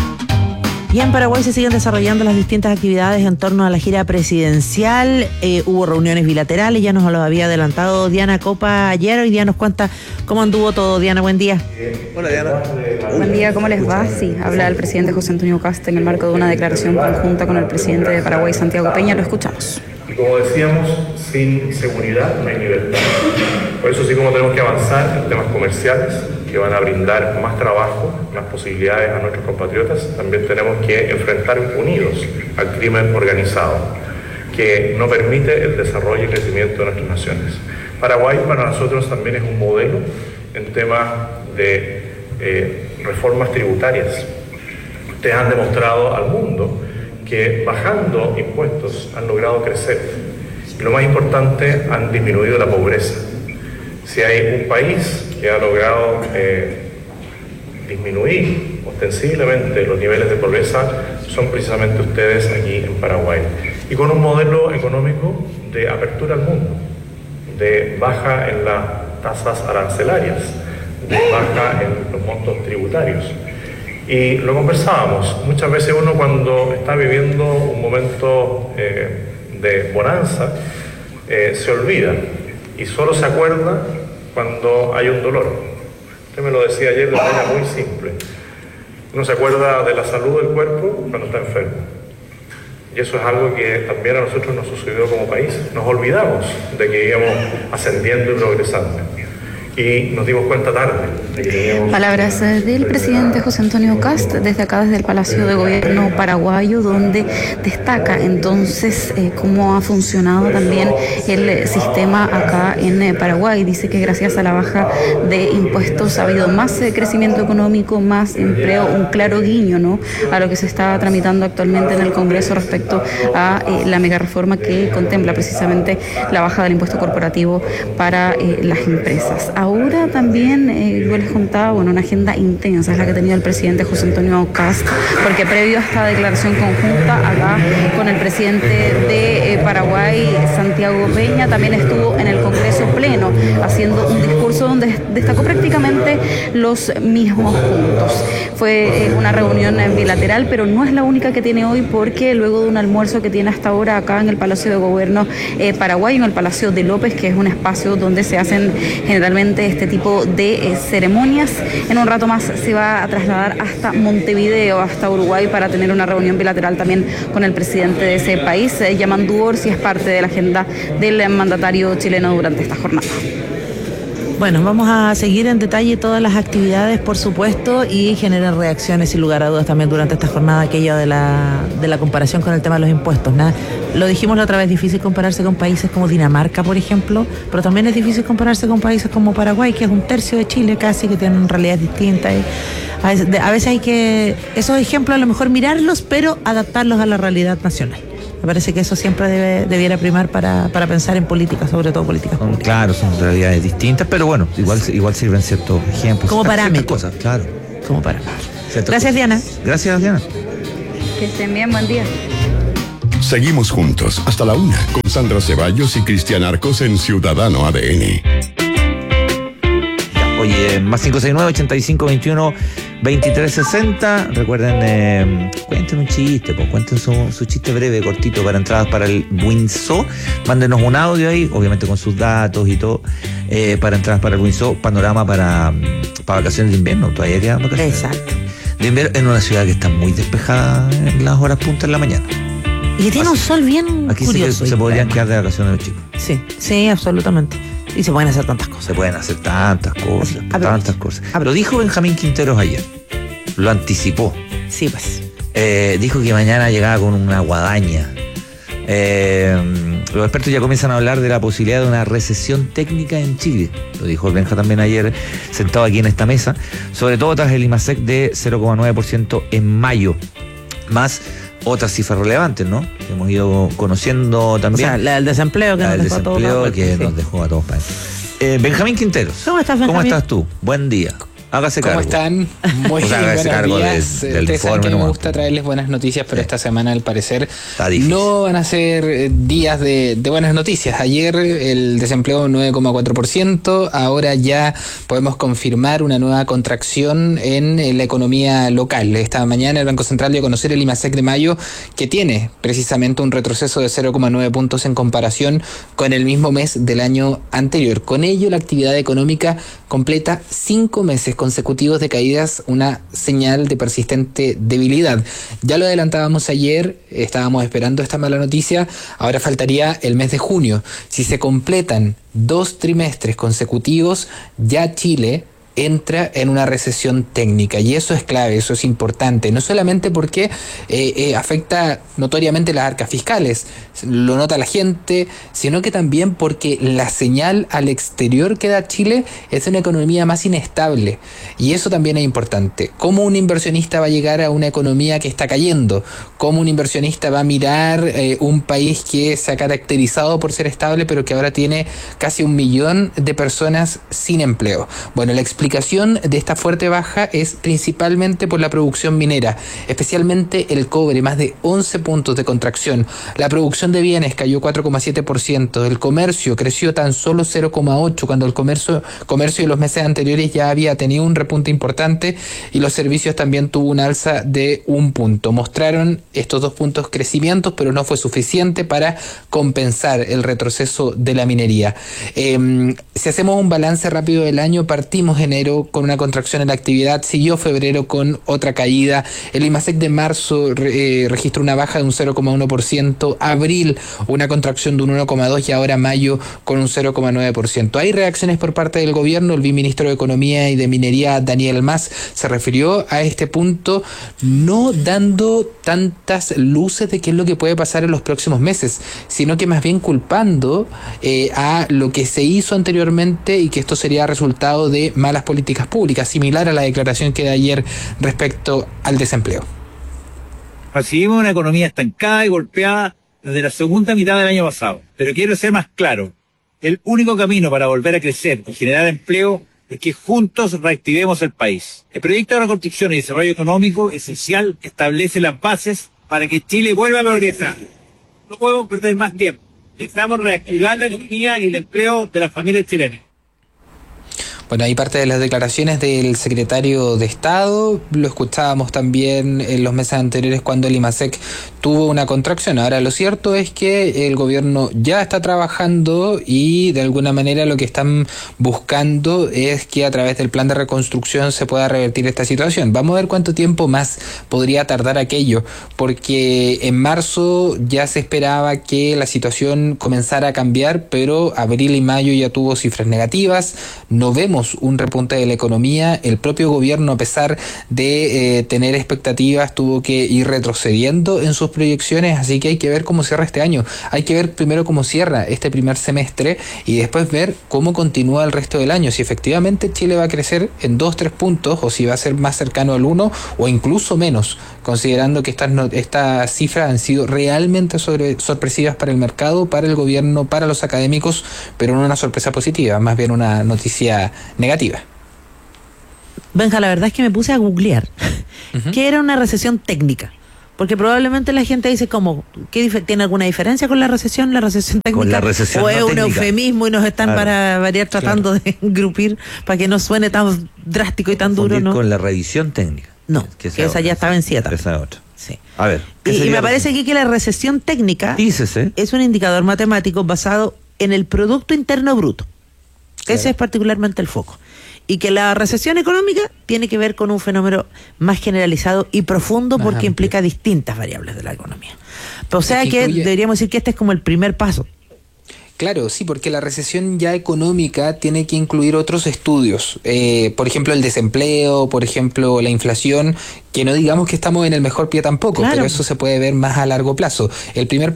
Y en Paraguay se siguen desarrollando las distintas actividades en torno a la gira presidencial. Hubo reuniones bilaterales, ya nos lo había adelantado Diana Copa ayer. Hoy día nos cuenta cómo anduvo todo. Diana, buen día. Hola, Diana. Buen día, ¿cómo les va? Sí, habla el presidente José Antonio Kast en el marco de una declaración conjunta con el presidente de Paraguay, Santiago Peña. Lo escuchamos. Y como decíamos, sin seguridad no hay libertad. Por eso, así como tenemos que avanzar en temas comerciales que van a brindar más trabajo, más posibilidades a nuestros compatriotas, también tenemos que enfrentar unidos al crimen organizado, que no permite el desarrollo y crecimiento de nuestras naciones. Paraguay para nosotros también es un modelo en temas de reformas tributarias. Ustedes han demostrado al mundo que bajando impuestos han logrado crecer. Y lo más importante, han disminuido la pobreza. Si hay un país que ha logrado disminuir ostensiblemente los niveles de pobreza, son precisamente ustedes aquí en Paraguay. Y con un modelo económico de apertura al mundo, de baja en las tasas arancelarias, de baja en los montos tributarios. Y lo conversábamos, muchas veces uno cuando está viviendo un momento de bonanza, se olvida y solo se acuerda cuando hay un dolor. Usted me lo decía ayer de manera muy simple. Uno se acuerda de la salud del cuerpo cuando está enfermo. Y eso es algo que también a nosotros nos sucedió como país. Nos olvidamos de que íbamos ascendiendo y progresando. Y nos dimos cuenta tarde. Palabras del presidente José Antonio Kast desde acá, desde el Palacio de Gobierno paraguayo, donde destaca entonces cómo ha funcionado también el sistema acá en Paraguay. Dice que gracias a la baja de impuestos ha habido más crecimiento económico, más empleo, un claro guiño, ¿no?, a lo que se está tramitando actualmente en el Congreso respecto a la mega reforma que contempla precisamente la baja del impuesto corporativo para las empresas. Ahora también yo les contaba, bueno, una agenda intensa es la que ha tenido el presidente José Antonio Kast, porque previo a esta declaración conjunta acá con el presidente de Paraguay, Santiago Peña, también estuvo en el Congreso Pleno haciendo un discurso donde destacó prácticamente los mismos puntos. Fue una reunión bilateral, pero no es la única que tiene hoy, porque luego de un almuerzo que tiene hasta ahora acá en el Palacio de Gobierno paraguayo, en el Palacio de López, que es un espacio donde se hacen generalmente este tipo de ceremonias, en un rato más se va a trasladar hasta Montevideo, hasta Uruguay, para tener una reunión bilateral también con el presidente de ese país. Yamandu Orsi es parte de la agenda del mandatario chileno durante esta jornada. Bueno, vamos a seguir en detalle todas las actividades, por supuesto, y generar reacciones sin lugar a dudas también durante esta jornada, aquello de la comparación con el tema de los impuestos. ¿No? Lo dijimos la otra vez, difícil compararse con países como Dinamarca, por ejemplo, pero también es difícil compararse con países como Paraguay, que es un tercio de Chile casi, que tienen realidades distintas. A veces hay que, esos ejemplos a lo mejor mirarlos, pero adaptarlos a la realidad nacional. Me parece que eso siempre debiera primar para pensar en políticas, sobre todo políticas públicas. Claro, son realidades distintas, pero bueno, igual sirven ciertos ejemplos. Como parámetros. Cosas, claro. Como parámetros. Gracias, Diana. Gracias, Diana. Que estén bien, buen día. Seguimos juntos hasta la 1 con Sandra Ceballos y Cristian Arcos en Ciudadano ADN. Oye, más 569-8521-2360. Recuerden, cuenten un chiste, cuenten su chiste breve, cortito, para entradas para el Winso. Mándenos un audio ahí, obviamente con sus datos y todo, para entradas para el Winso. Panorama para vacaciones de invierno. Todavía quedan vacaciones. Exacto. De invierno en una ciudad que está muy despejada en las horas puntas de la mañana. Y que tiene un sol bien aquí curioso. Sí se podrían quedar de vacaciones los chicos. Sí, absolutamente. Y se pueden hacer tantas cosas. Se pueden hacer tantas cosas. Lo dijo Benjamín Quinteros ayer. Lo anticipó. Sí, pues. Dijo que mañana llegaba con una guadaña. Los expertos ya comienzan a hablar de la posibilidad de una recesión técnica en Chile. Lo dijo el Benja también ayer, sentado aquí en esta mesa. Sobre todo tras el IMASEC de 0,9% en mayo. Más otras cifras relevantes, ¿no? Que hemos ido conociendo también. O sea, la del desempleo que nos dejó a todos. Nos dejó a todos. Benjamín Quinteros. ¿Cómo estás, Benjamín? ¿Cómo estás tú? Buen día. Hágase cargo. ¿Cómo están? Muy bien, buenos días. Ustedes saben que me gusta traerles buenas noticias, pero esta semana al parecer no van a ser días de buenas noticias. Ayer el desempleo 9,4%, ahora ya podemos confirmar una nueva contracción en la economía local. Esta mañana el Banco Central dio a conocer el IMASEC de mayo, que tiene precisamente un retroceso de 0,9 puntos en comparación con el mismo mes del año anterior. Con ello, la actividad económica completa 5 meses consecutivos de caídas, una señal de persistente debilidad. Ya lo adelantábamos ayer, estábamos esperando esta mala noticia, ahora faltaría el mes de junio. Si se completan 2 trimestres consecutivos, ya Chile entra en una recesión técnica, y eso es clave, eso es importante, no solamente porque afecta notoriamente las arcas fiscales, lo nota la gente, sino que también porque la señal al exterior que da Chile es una economía más inestable, y eso también es importante. ¿Cómo un inversionista va a llegar a una economía que está cayendo? ¿Cómo un inversionista va a mirar un país que se ha caracterizado por ser estable, pero que ahora tiene casi 1 millón de personas sin empleo? Bueno, la explicación de esta fuerte baja es principalmente por la producción minera, especialmente el cobre, más de 11 puntos de contracción. La producción de bienes cayó 4,7%, el comercio creció tan solo 0,8%, cuando el comercio de los meses anteriores ya había tenido un repunte importante, y los servicios también tuvo una alza de 1 punto. Mostraron estos 2 puntos crecimientos, pero no fue suficiente para compensar el retroceso de la minería. Si hacemos un balance rápido del año, partimos enero con una contracción en la actividad, siguió febrero con otra caída, el IMASEC de marzo registró una baja de un 0,1%, abril una contracción de un 1,2% y ahora mayo con un 0,9%. Hay reacciones por parte del gobierno. El viceministro de Economía y de Minería, Daniel Mas, se refirió a este punto, no dando tantas luces de qué es lo que puede pasar en los próximos meses, sino que más bien culpando a lo que se hizo anteriormente, y que esto sería resultado de malas políticas públicas, similar a la declaración que de ayer respecto al desempleo. Recibimos una economía estancada y golpeada desde la segunda mitad del año pasado. Pero quiero ser más claro, el único camino para volver a crecer y generar empleo es que juntos reactivemos el país. El proyecto de reconstrucción y desarrollo económico esencial establece las bases para que Chile vuelva a progresar. No podemos perder más tiempo. Necesitamos reactivar la economía y el empleo de las familias chilenas. Bueno, hay parte de las declaraciones del secretario de Estado, lo escuchábamos también en los meses anteriores cuando el IMASEC tuvo una contracción. Ahora, lo cierto es que el gobierno ya está trabajando y de alguna manera lo que están buscando es que a través del plan de reconstrucción se pueda revertir esta situación. Vamos a ver cuánto tiempo más podría tardar aquello, porque en marzo ya se esperaba que la situación comenzara a cambiar, pero abril y mayo ya tuvo cifras negativas, no vemos un repunte de la economía, el propio gobierno, a pesar de tener expectativas, tuvo que ir retrocediendo en sus proyecciones, así que hay que ver cómo cierra este año, hay que ver primero cómo cierra este primer semestre y después ver cómo continúa el resto del año, si efectivamente Chile va a crecer en 2-3 puntos o si va a ser más cercano al 1 o incluso menos, considerando que estas cifras han sido realmente sorpresivas para el mercado, para el gobierno, para los académicos, pero no una sorpresa positiva, más bien una noticia negativa. Benja, la verdad es que me puse a googlear qué era una recesión técnica. Porque probablemente la gente dice como, ¿tiene alguna diferencia con la recesión técnica? Con la recesión o es no un técnica. Eufemismo y nos están para variar tratando de engrupir para que no suene tan drástico y tan duro, ¿no? Con la revisión técnica. No, que esa ya está vencida. Esa es otra. Sí. A ver. Y me parece aquí que la recesión técnica es un indicador matemático basado en el Producto Interno Bruto. Claro. Ese es particularmente el foco. Y que la recesión económica tiene que ver con un fenómeno más generalizado y profundo porque implica distintas variables de la economía. O sea que deberíamos decir que este es como el primer paso. Claro, sí, porque la recesión ya económica tiene que incluir otros estudios, por ejemplo el desempleo, por ejemplo la inflación, que no digamos que estamos en el mejor pie tampoco, pero eso se puede ver más a largo plazo. El primer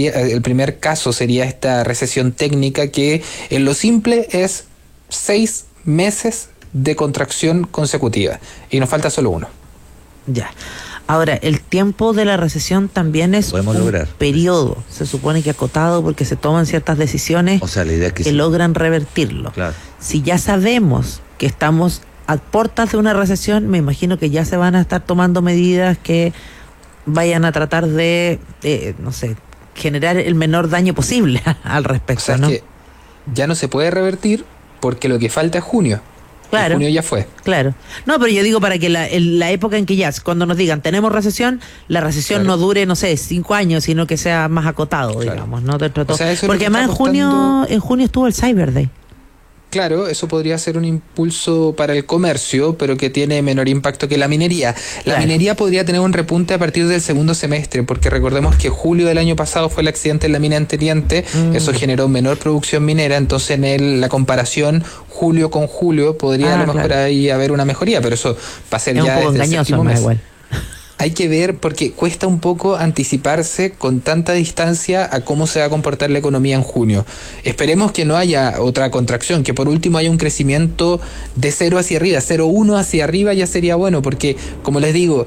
caso sería esta recesión técnica que en lo simple es 6 meses de contracción consecutiva y nos falta solo uno. Ya. Ahora, el tiempo de la recesión también es un periodo, se supone que acotado porque se toman ciertas decisiones la idea es que logran revertirlo. Claro. Si ya sabemos que estamos a puertas de una recesión, me imagino que ya se van a estar tomando medidas que vayan a tratar de, no sé, generar el menor daño posible al respecto. O sea, ¿no? Es que ya no se puede revertir porque lo que falta es junio. Claro. Junio ya fue. Claro. No, pero yo digo para que la época en que ya, cuando nos digan tenemos recesión, la recesión no dure, no sé, 5 años, sino que sea más acotado, digamos, ¿no? Dentro de todo. O sea, eso porque además en junio estuvo el Cyber Day. Claro, eso podría ser un impulso para el comercio, pero que tiene menor impacto que la minería. La minería podría tener un repunte a partir del segundo semestre, porque recordemos que julio del año pasado fue el accidente en la mina en Teniente, eso generó menor producción minera, entonces en la comparación julio con julio podría a lo mejor ahí haber una mejoría, pero eso va a ser ya desde el séptimo mes. Igual. Hay que ver porque cuesta un poco anticiparse con tanta distancia a cómo se va a comportar la economía en junio. Esperemos que no haya otra contracción, que por último haya un crecimiento de 0 hacia arriba, 0,1 hacia arriba ya sería bueno, porque como les digo,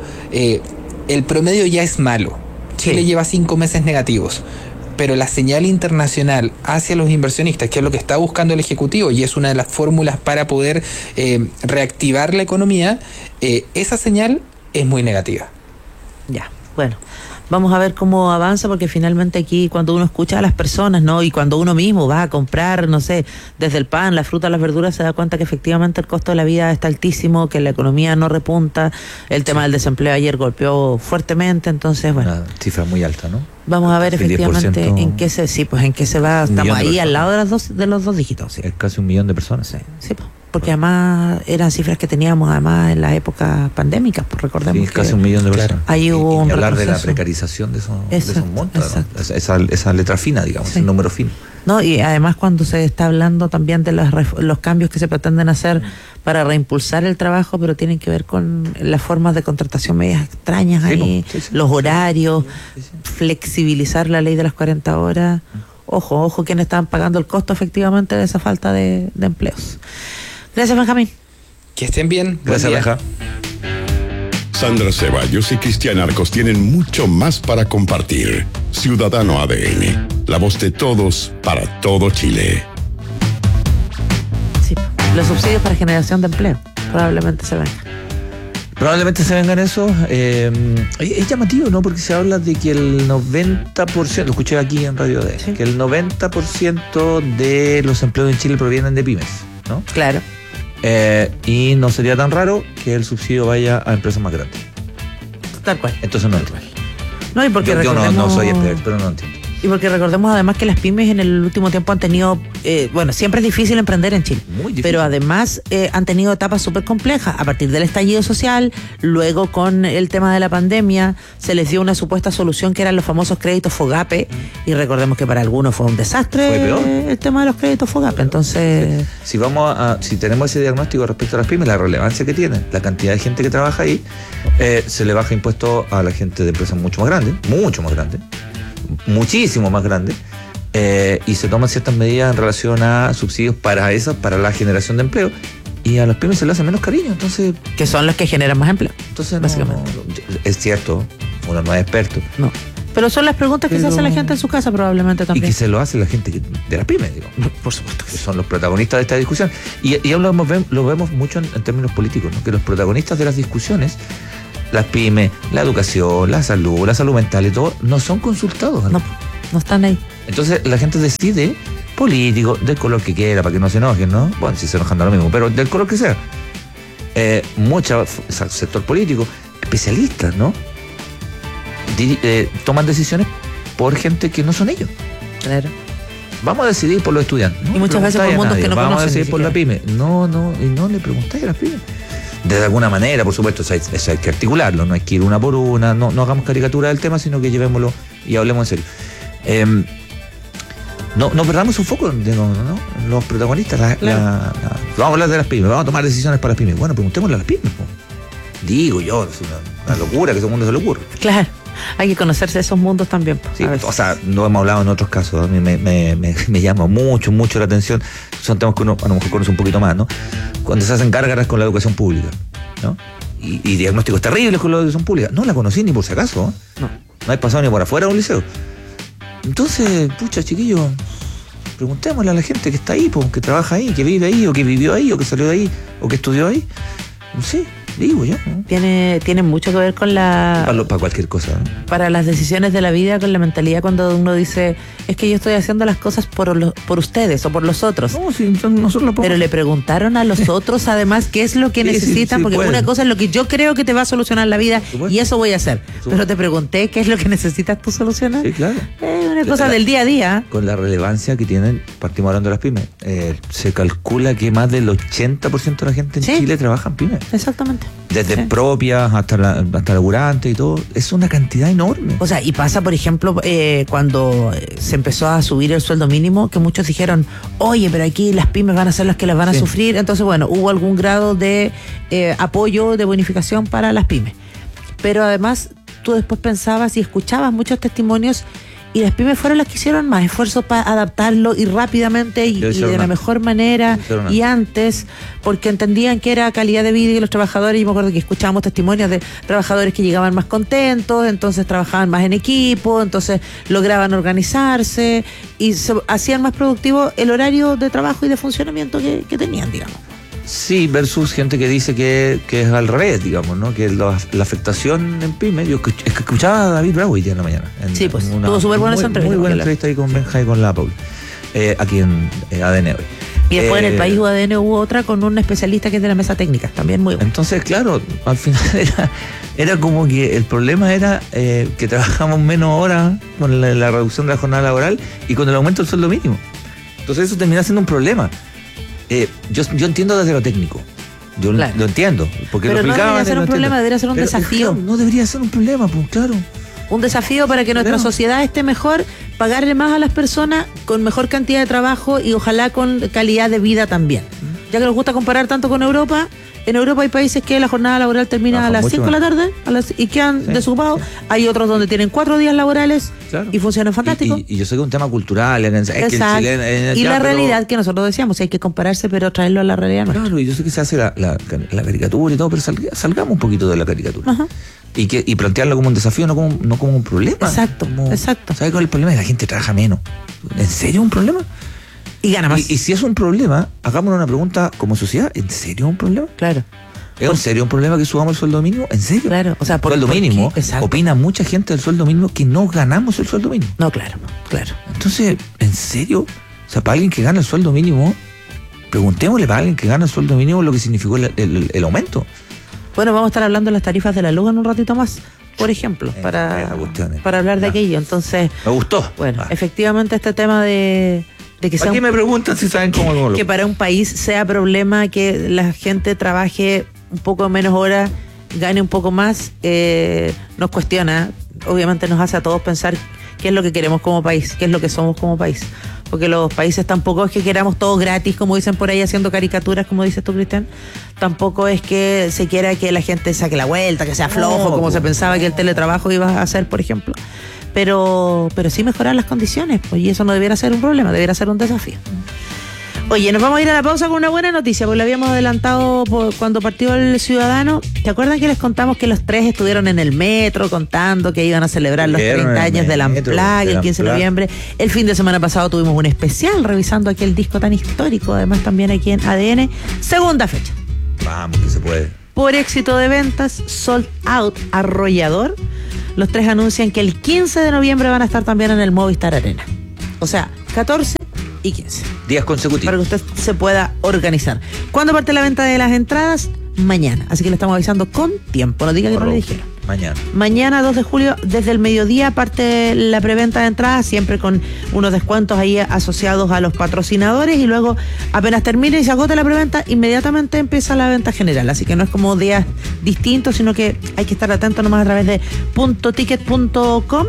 el promedio ya es malo. Chile lleva 5 meses negativos. Pero la señal internacional hacia los inversionistas, que es lo que está buscando el Ejecutivo y es una de las fórmulas para poder reactivar la economía, esa señal es muy negativa. Ya, bueno, vamos a ver cómo avanza, porque finalmente aquí cuando uno escucha a las personas, ¿no? Y cuando uno mismo va a comprar, no sé, desde el pan, la fruta, las verduras, se da cuenta que efectivamente el costo de la vida está altísimo, que la economía no repunta, el tema del desempleo ayer golpeó fuertemente, entonces, bueno. Una cifra muy alta, ¿no? Vamos a ver efectivamente en qué se va, estamos ahí al lado de los 2 dígitos. Sí. Es casi 1 millón de personas. Sí, porque además eran cifras que teníamos además en las épocas pandémicas, pues recordemos que casi 1 millón de personas. Ahí hubo un hablar retroceso. de la precarización de esos montos, ¿no? esa letra fina, digamos, el número fino. No, y además cuando se está hablando también de los cambios que se pretenden hacer para reimpulsar el trabajo, pero tienen que ver con las formas de contratación medias extrañas ahí, los horarios, flexibilizar la ley de las 40 horas. Ojo, quienes están pagando el costo efectivamente de esa falta de empleos. Gracias, Benjamín. Que estén bien. Gracias, Benja. Sandra Ceballos y Cristian Arcos tienen mucho más para compartir. Ciudadano ADN, la voz de todos para todo Chile. Sí, los subsidios para generación de empleo probablemente se vengan. Probablemente se vengan eso. Es llamativo, ¿no? Porque se habla de que el 90%, lo escuché aquí en Radio D, que el 90% de los empleos en Chile provienen de pymes, ¿no? Claro. Y no sería tan raro que el subsidio vaya a empresas más grandes. Tal cual. Entonces no entiendo. No, y porque yo no soy experto, pero no entiendo. Y porque recordemos además que las pymes en el último tiempo han tenido, siempre es difícil emprender en Chile, muy difícil. Pero además han tenido etapas súper complejas a partir del estallido social, luego con el tema de la pandemia, se les dio una supuesta solución que eran los famosos créditos FOGAPE, y recordemos que para algunos fue un desastre. Fue peor. El tema de los créditos FOGAPE, entonces... Si tenemos ese diagnóstico respecto a las pymes, la relevancia que tienen, la cantidad de gente que trabaja ahí, se le baja impuesto a la gente de empresas mucho más grandes, muchísimo más grande, y se toman ciertas medidas en relación a subsidios para la generación de empleo, y a las pymes se le hace menos cariño, entonces... Que son los que generan más empleo. Entonces, básicamente. Es cierto, uno no es experto. No. Pero son las preguntas que se hace la gente en su casa probablemente también. Y que se lo hace la gente de las pymes, digo. Por supuesto. Que son los protagonistas de esta discusión. Y aún lo vemos mucho en términos políticos, ¿no? Que los protagonistas de las discusiones, las pymes, la educación, la salud mental y todo, no son consultados. No están ahí. Entonces la gente decide, político, del color que quiera, para que no se enojen, ¿no? Bueno, si se enojan da lo mismo, pero del color que sea. Mucho sector político, especialistas, ¿no? Toman decisiones por gente que no son ellos. Claro. Vamos a decidir por los estudiantes. Y muchas veces por mundos que no conocen. Vamos a decidir por la pyme. No, y no le preguntáis a las pymes. De alguna manera, por supuesto, eso hay que articularlo, no hay que ir una por una, no hagamos caricatura del tema, sino que llevémoslo y hablemos en serio. No perdamos un foco, ¿no? Los protagonistas, vamos a hablar de las pymes, vamos a tomar decisiones para las pymes. Bueno, preguntémosle a las pymes. Digo yo, es una locura que a todo el mundo se le ocurre. Claro, hay que conocerse esos mundos también. Sí, o sea, no hemos hablado en otros casos, a mí me llama mucho la atención, son temas que uno a lo mejor conoce un poquito más, ¿no? Cuando se hacen gárgaras con la educación pública, ¿no? Y diagnósticos terribles con la educación pública. No la conocí ni por si acaso, ¿eh? No he pasado ni por afuera de un liceo. Entonces, pucha, chiquillos, preguntémosle a la gente que está ahí, que trabaja ahí, que vive ahí, o que vivió ahí, o que salió de ahí, o que estudió ahí. No sé, digo yo, ¿no? Tiene mucho que ver con para cualquier cosa, ¿no? Para las decisiones de la vida, con la mentalidad cuando uno dice, es que yo estoy haciendo las cosas por ustedes o por los otros. No, si nosotros lo podemos. Pero le preguntaron a los otros además qué es lo que necesitan, porque una cosa es lo que yo creo que te va a solucionar la vida y eso voy a hacer. Pero te pregunté qué es lo que necesitas tú solucionar. Sí, claro. Es una cosa del día a día. Con la relevancia que tienen, partimos hablando de las pymes. Se calcula que más del 80% de la gente en Chile trabaja en pymes. Exactamente. Desde propias hasta laburantes y todo. Es una cantidad enorme. O sea, y pasa, por ejemplo, cuando se empezó a subir el sueldo mínimo, que muchos dijeron, oye, pero aquí las pymes van a ser las que las van a sufrir. Entonces, bueno, hubo algún grado de apoyo, de bonificación para las pymes. Pero además, tú después pensabas y escuchabas muchos testimonios y las pymes fueron las que hicieron más esfuerzo para adaptarlo y rápidamente y de la mejor manera y antes, porque entendían que era calidad de vida y los trabajadores, y me acuerdo que escuchábamos testimonios de trabajadores que llegaban más contentos, entonces trabajaban más en equipo, entonces lograban organizarse y hacían más productivo el horario de trabajo y de funcionamiento que tenían, digamos. Sí, versus gente que dice que es al revés, digamos, ¿no? Que la afectación en pymes. Yo escuchaba a David Bravo hoy día en la mañana. Tuvo súper buena esa entrevista. Muy buena entrevista ahí con Benja y con la Paula. Aquí en ADN hoy. Y después en el país ADN hubo otra con un especialista que es de la mesa técnica, también muy bueno. Entonces, claro, al final era como que el problema era que trabajamos menos horas con la reducción de la jornada laboral y con el aumento del sueldo mínimo. Entonces eso termina siendo un problema. Yo entiendo desde lo técnico. Yo lo entiendo. Porque pero lo no debería ser un problema, debería ser un desafío. Claro, no debería ser un problema, pues claro. Un desafío para que nuestra sociedad esté mejor, pagarle más a las personas con mejor cantidad de trabajo y ojalá con calidad de vida también. Ya que nos gusta comparar tanto con Europa, en Europa hay países que la jornada laboral termina a las 5 de la tarde y quedan desocupados. Hay otros donde tienen 4 días laborales y funcionan fantástico. Y yo sé que es un tema cultural. Exacto. Y la realidad que nosotros decíamos, hay que compararse, pero traerlo a la realidad. Claro, y yo sé que se hace la caricatura y todo, pero salgamos un poquito de la caricatura. Ajá. Y plantearlo como un desafío, no como un problema. Exacto. ¿Sabes cuál es el problema? La gente trabaja menos. ¿En serio es un problema? Y gana más. Y si es un problema, hagámonos una pregunta como sociedad. ¿En serio es un problema? Claro. ¿Es en serio un problema que subamos el sueldo mínimo? ¿En serio? Claro. O sea, sueldo mínimo. Opina mucha gente del sueldo mínimo que no ganamos el sueldo mínimo. No, claro. Entonces, ¿en serio? O sea, para alguien que gana el sueldo mínimo, Preguntémosle para alguien que gana el sueldo mínimo lo que significó el aumento. Bueno, vamos a estar hablando de las tarifas de la luz en un ratito más, por ejemplo, para hablar de aquello. Entonces, me gustó. Bueno, efectivamente este tema de que sea... ¿Para qué me preguntan si saben cómo que para un país sea problema que la gente trabaje un poco menos horas, gane un poco más, nos cuestiona, obviamente nos hace a todos pensar qué es lo que queremos como país, qué es lo que somos como país. Porque los países tampoco es que queramos todo gratis, como dicen por ahí, haciendo caricaturas, como dices tú, Cristian. Tampoco es que se quiera que la gente saque la vuelta, que sea flojo, como se pensaba que el teletrabajo iba a hacer, por ejemplo. Pero sí mejorar las condiciones, pues, y eso no debiera ser un problema, debiera ser un desafío. Oye, nos vamos a ir a la pausa con una buena noticia, porque la habíamos adelantado cuando partió el Ciudadano. ¿Te acuerdan que les contamos que los tres estuvieron en el metro contando que iban a celebrar los 30 años del Unplugged el 15 de noviembre? El fin de semana pasado tuvimos un especial revisando aquel disco tan histórico, además también aquí en ADN. Segunda fecha. Vamos, que se puede. Por éxito de ventas, sold out, arrollador, los tres anuncian que el 15 de noviembre van a estar también en el Movistar Arena. O sea, 14 y 15. Días consecutivos. Para que usted se pueda organizar. ¿Cuándo parte la venta de las entradas? Mañana. Así que le estamos avisando con tiempo. No diga que no le dijeron. Mañana 2 de julio, desde el mediodía, parte la preventa de entradas, siempre con unos descuentos ahí asociados a los patrocinadores, y luego apenas termine y se agote la preventa, inmediatamente empieza la venta general. Así que no es como días distintos, sino que hay que estar atento nomás a través de .ticket.com,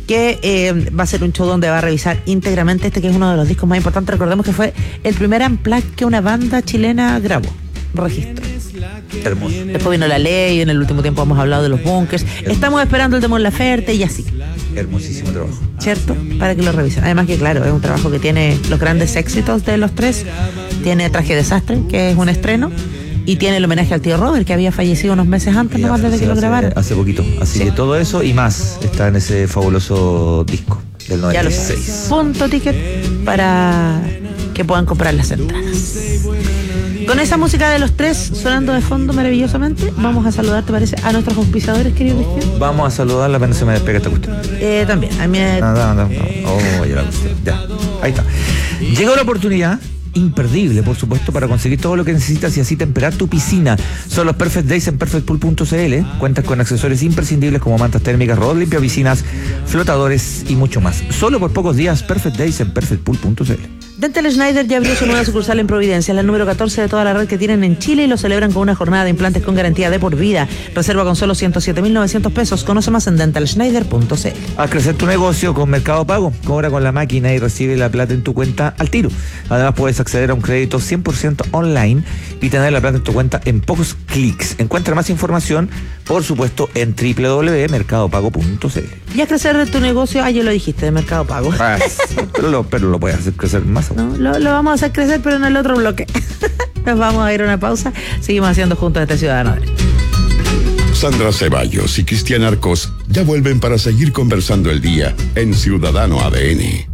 que va a ser un show donde va a revisar íntegramente que es uno de los discos más importantes. Recordemos que fue el primer Unplugged que una banda chilena grabó. Registro. Hermoso. Después vino La Ley, en el último tiempo hemos hablado de los bunkers. Estamos esperando el de Mon Laferte y así. Hermosísimo trabajo. ¿Cierto? Para que lo revisen. Además que claro, es un trabajo que tiene los grandes éxitos de los tres. Tiene Traje Desastre, que es un estreno, y tiene el homenaje al tío Robert, que había fallecido unos meses antes, nomás desde que lo grabaron. Hace poquito. Así que todo eso y más está en ese fabuloso disco del 96. Punto Ticket para que puedan comprar las entradas. Con esa música de los tres sonando de fondo maravillosamente, vamos a saludar, ¿te parece?, a nuestros auspiciadores, querido Cristian. Vamos a saludarla apenas se me despega esta cuestión. También, a mí No. Oh, ya la cuestión. Ya, ahí está. Llegó la oportunidad imperdible, por supuesto, para conseguir todo lo que necesitas y así temperar tu piscina. Son los Perfect Days en perfectpool.cl. Cuentas con accesorios imprescindibles como mantas térmicas, robot limpia piscinas, flotadores y mucho más. Solo por pocos días, Perfect Days en perfectpool.cl. Dental Schneider ya abrió su nueva sucursal en Providencia, la número 14 de toda la red que tienen en Chile, y lo celebran con una jornada de implantes con garantía de por vida. Reserva con solo 107.900 pesos. Conoce más en dentalschneider.cl. A crecer tu negocio con Mercado Pago. Cobra con la máquina y recibe la plata en tu cuenta al tiro. Además puedes acceder a un crédito 100% online y tener la plata en tu cuenta en pocos clics. Encuentra más información, por supuesto, en www.mercadopago.cl. Y a crecer tu negocio, yo lo dijiste, de Mercado Pago. Pero lo puedes hacer crecer más. No, lo vamos a hacer crecer, pero en el otro bloque. Nos vamos a ir a una pausa. Seguimos haciendo juntos este Ciudadano. Sandra Ceballos y Cristian Arcos ya vuelven para seguir conversando el día en Ciudadano ADN.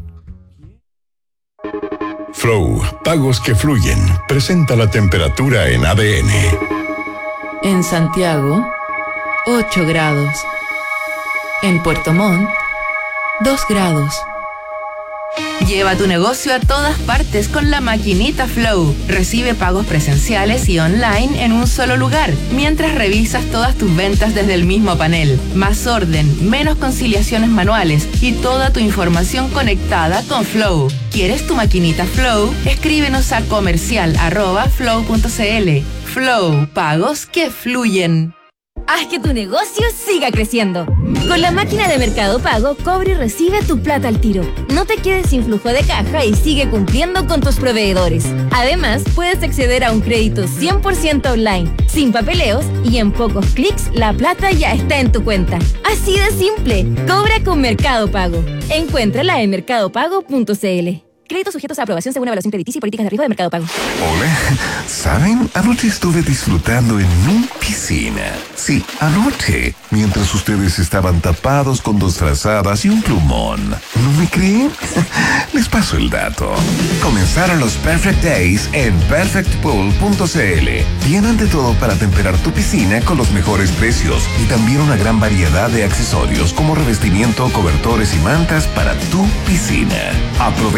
Flow, pagos que fluyen, presenta la temperatura en ADN. En Santiago, 8 grados. En Puerto Montt, 2 grados. Lleva tu negocio a todas partes con la maquinita Flow. Recibe pagos presenciales y online en un solo lugar, mientras revisas todas tus ventas desde el mismo panel. Más orden, menos conciliaciones manuales y toda tu información conectada con Flow. ¿Quieres tu maquinita Flow? Escríbenos a comercial@flow.cl. Flow, pagos que fluyen. Haz que tu negocio siga creciendo. Con la máquina de Mercado Pago, cobra y recibe tu plata al tiro. No te quedes sin flujo de caja y sigue cumpliendo con tus proveedores. Además, puedes acceder a un crédito 100% online, sin papeleos, y en pocos clics la plata ya está en tu cuenta. Así de simple. Cobra con Mercado Pago. Encuéntrala en mercadopago.cl. Créditos sujetos a aprobación según evaluación crediticia y políticas de riesgo de Mercado Pago. Hola, ¿saben? Anoche estuve disfrutando en mi piscina. Sí, anoche, mientras ustedes estaban tapados con 2 frazadas y un plumón. ¿No me creen? Les paso el dato. Comenzaron los Perfect Days en perfectpool.cl. Tienen de todo para temperar tu piscina con los mejores precios y también una gran variedad de accesorios como revestimiento, cobertores y mantas para tu piscina. Aprovecha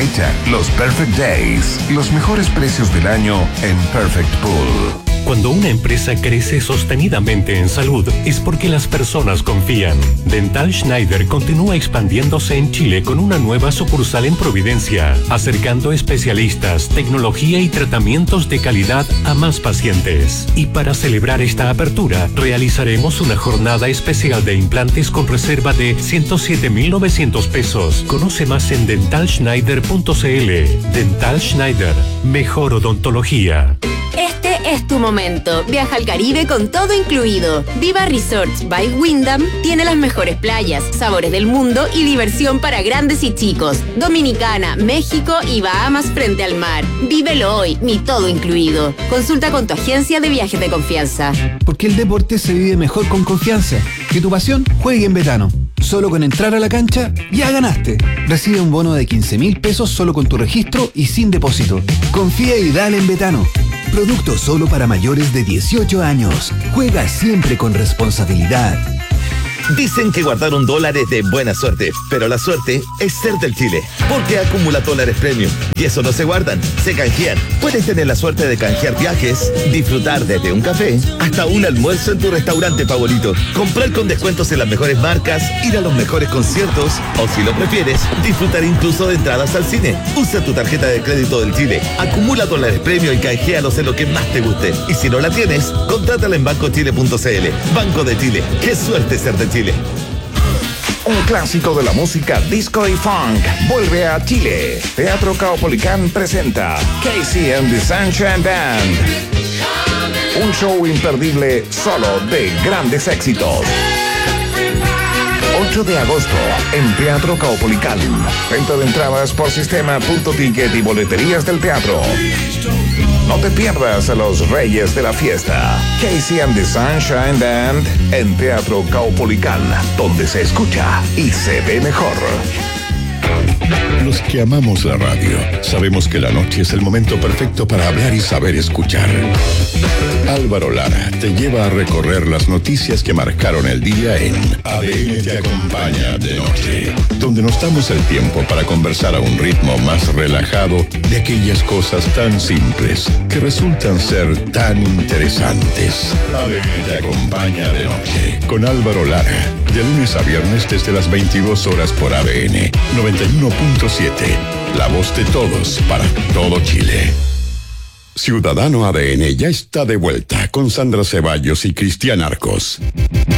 Los Perfect Days, los mejores precios del año en Perfect Pool. Cuando una empresa crece sostenidamente en salud es porque las personas confían. Dental Schneider continúa expandiéndose en Chile con una nueva sucursal en Providencia, acercando especialistas, tecnología y tratamientos de calidad a más pacientes. Y para celebrar esta apertura, realizaremos una jornada especial de implantes con reserva de 107.900 pesos. Conoce más en dentalschneider.cl. Dental Schneider, mejor odontología. Este es tu momento. Viaja al Caribe con todo incluido. Viva Resorts by Wyndham tiene las mejores playas, sabores del mundo y diversión para grandes y chicos. Dominicana, México y Bahamas frente al mar. Vívelo hoy, mi todo incluido. Consulta con tu agencia de viajes de confianza. Porque el deporte se vive mejor con confianza. Que tu pasión juegue en Betano. Solo con entrar a la cancha, ya ganaste. Recibe un bono de 15.000 pesos solo con tu registro y sin depósito. Confía y dale en Betano. Producto solo para mayores de 18 años. Juega siempre con responsabilidad. Dicen que guardar $1 es de buena suerte, pero la suerte es ser del Chile, porque acumula dólares premium. Y eso no se guardan, se canjean. Puedes tener la suerte de canjear viajes, disfrutar desde un café hasta un almuerzo en tu restaurante favorito, comprar con descuentos en las mejores marcas, ir a los mejores conciertos o, si lo prefieres, disfrutar incluso de entradas al cine. Usa tu tarjeta de crédito del Chile, acumula dólares premium y canjealos en lo que más te guste. Y si no la tienes, contrátala en bancochile.cl. Banco de Chile, qué suerte ser de Chile. Un clásico de la música disco y funk vuelve a Chile. Teatro Caupolicán presenta Casey and the Sunshine Band. Un show imperdible solo de grandes éxitos. 8 de agosto en Teatro Caupolicán. Venta de entradas por sistema.ticket y boleterías del teatro. No te pierdas a los reyes de la fiesta. Casey and the Sunshine Band en Teatro Caupolicán, donde se escucha y se ve mejor. Los que amamos la radio sabemos que la noche es el momento perfecto para hablar y saber escuchar. Álvaro Lara te lleva a recorrer las noticias que marcaron el día en ADN te acompaña de noche, donde nos damos el tiempo para conversar a un ritmo más relajado de aquellas cosas tan simples que resultan ser tan interesantes. ADN te acompaña de noche con Álvaro Lara, de lunes a viernes desde las 22 horas por ADN 91.7, la voz de todos para todo Chile. Ciudadano ADN ya está de vuelta con Sandra Ceballos y Cristian Arcos.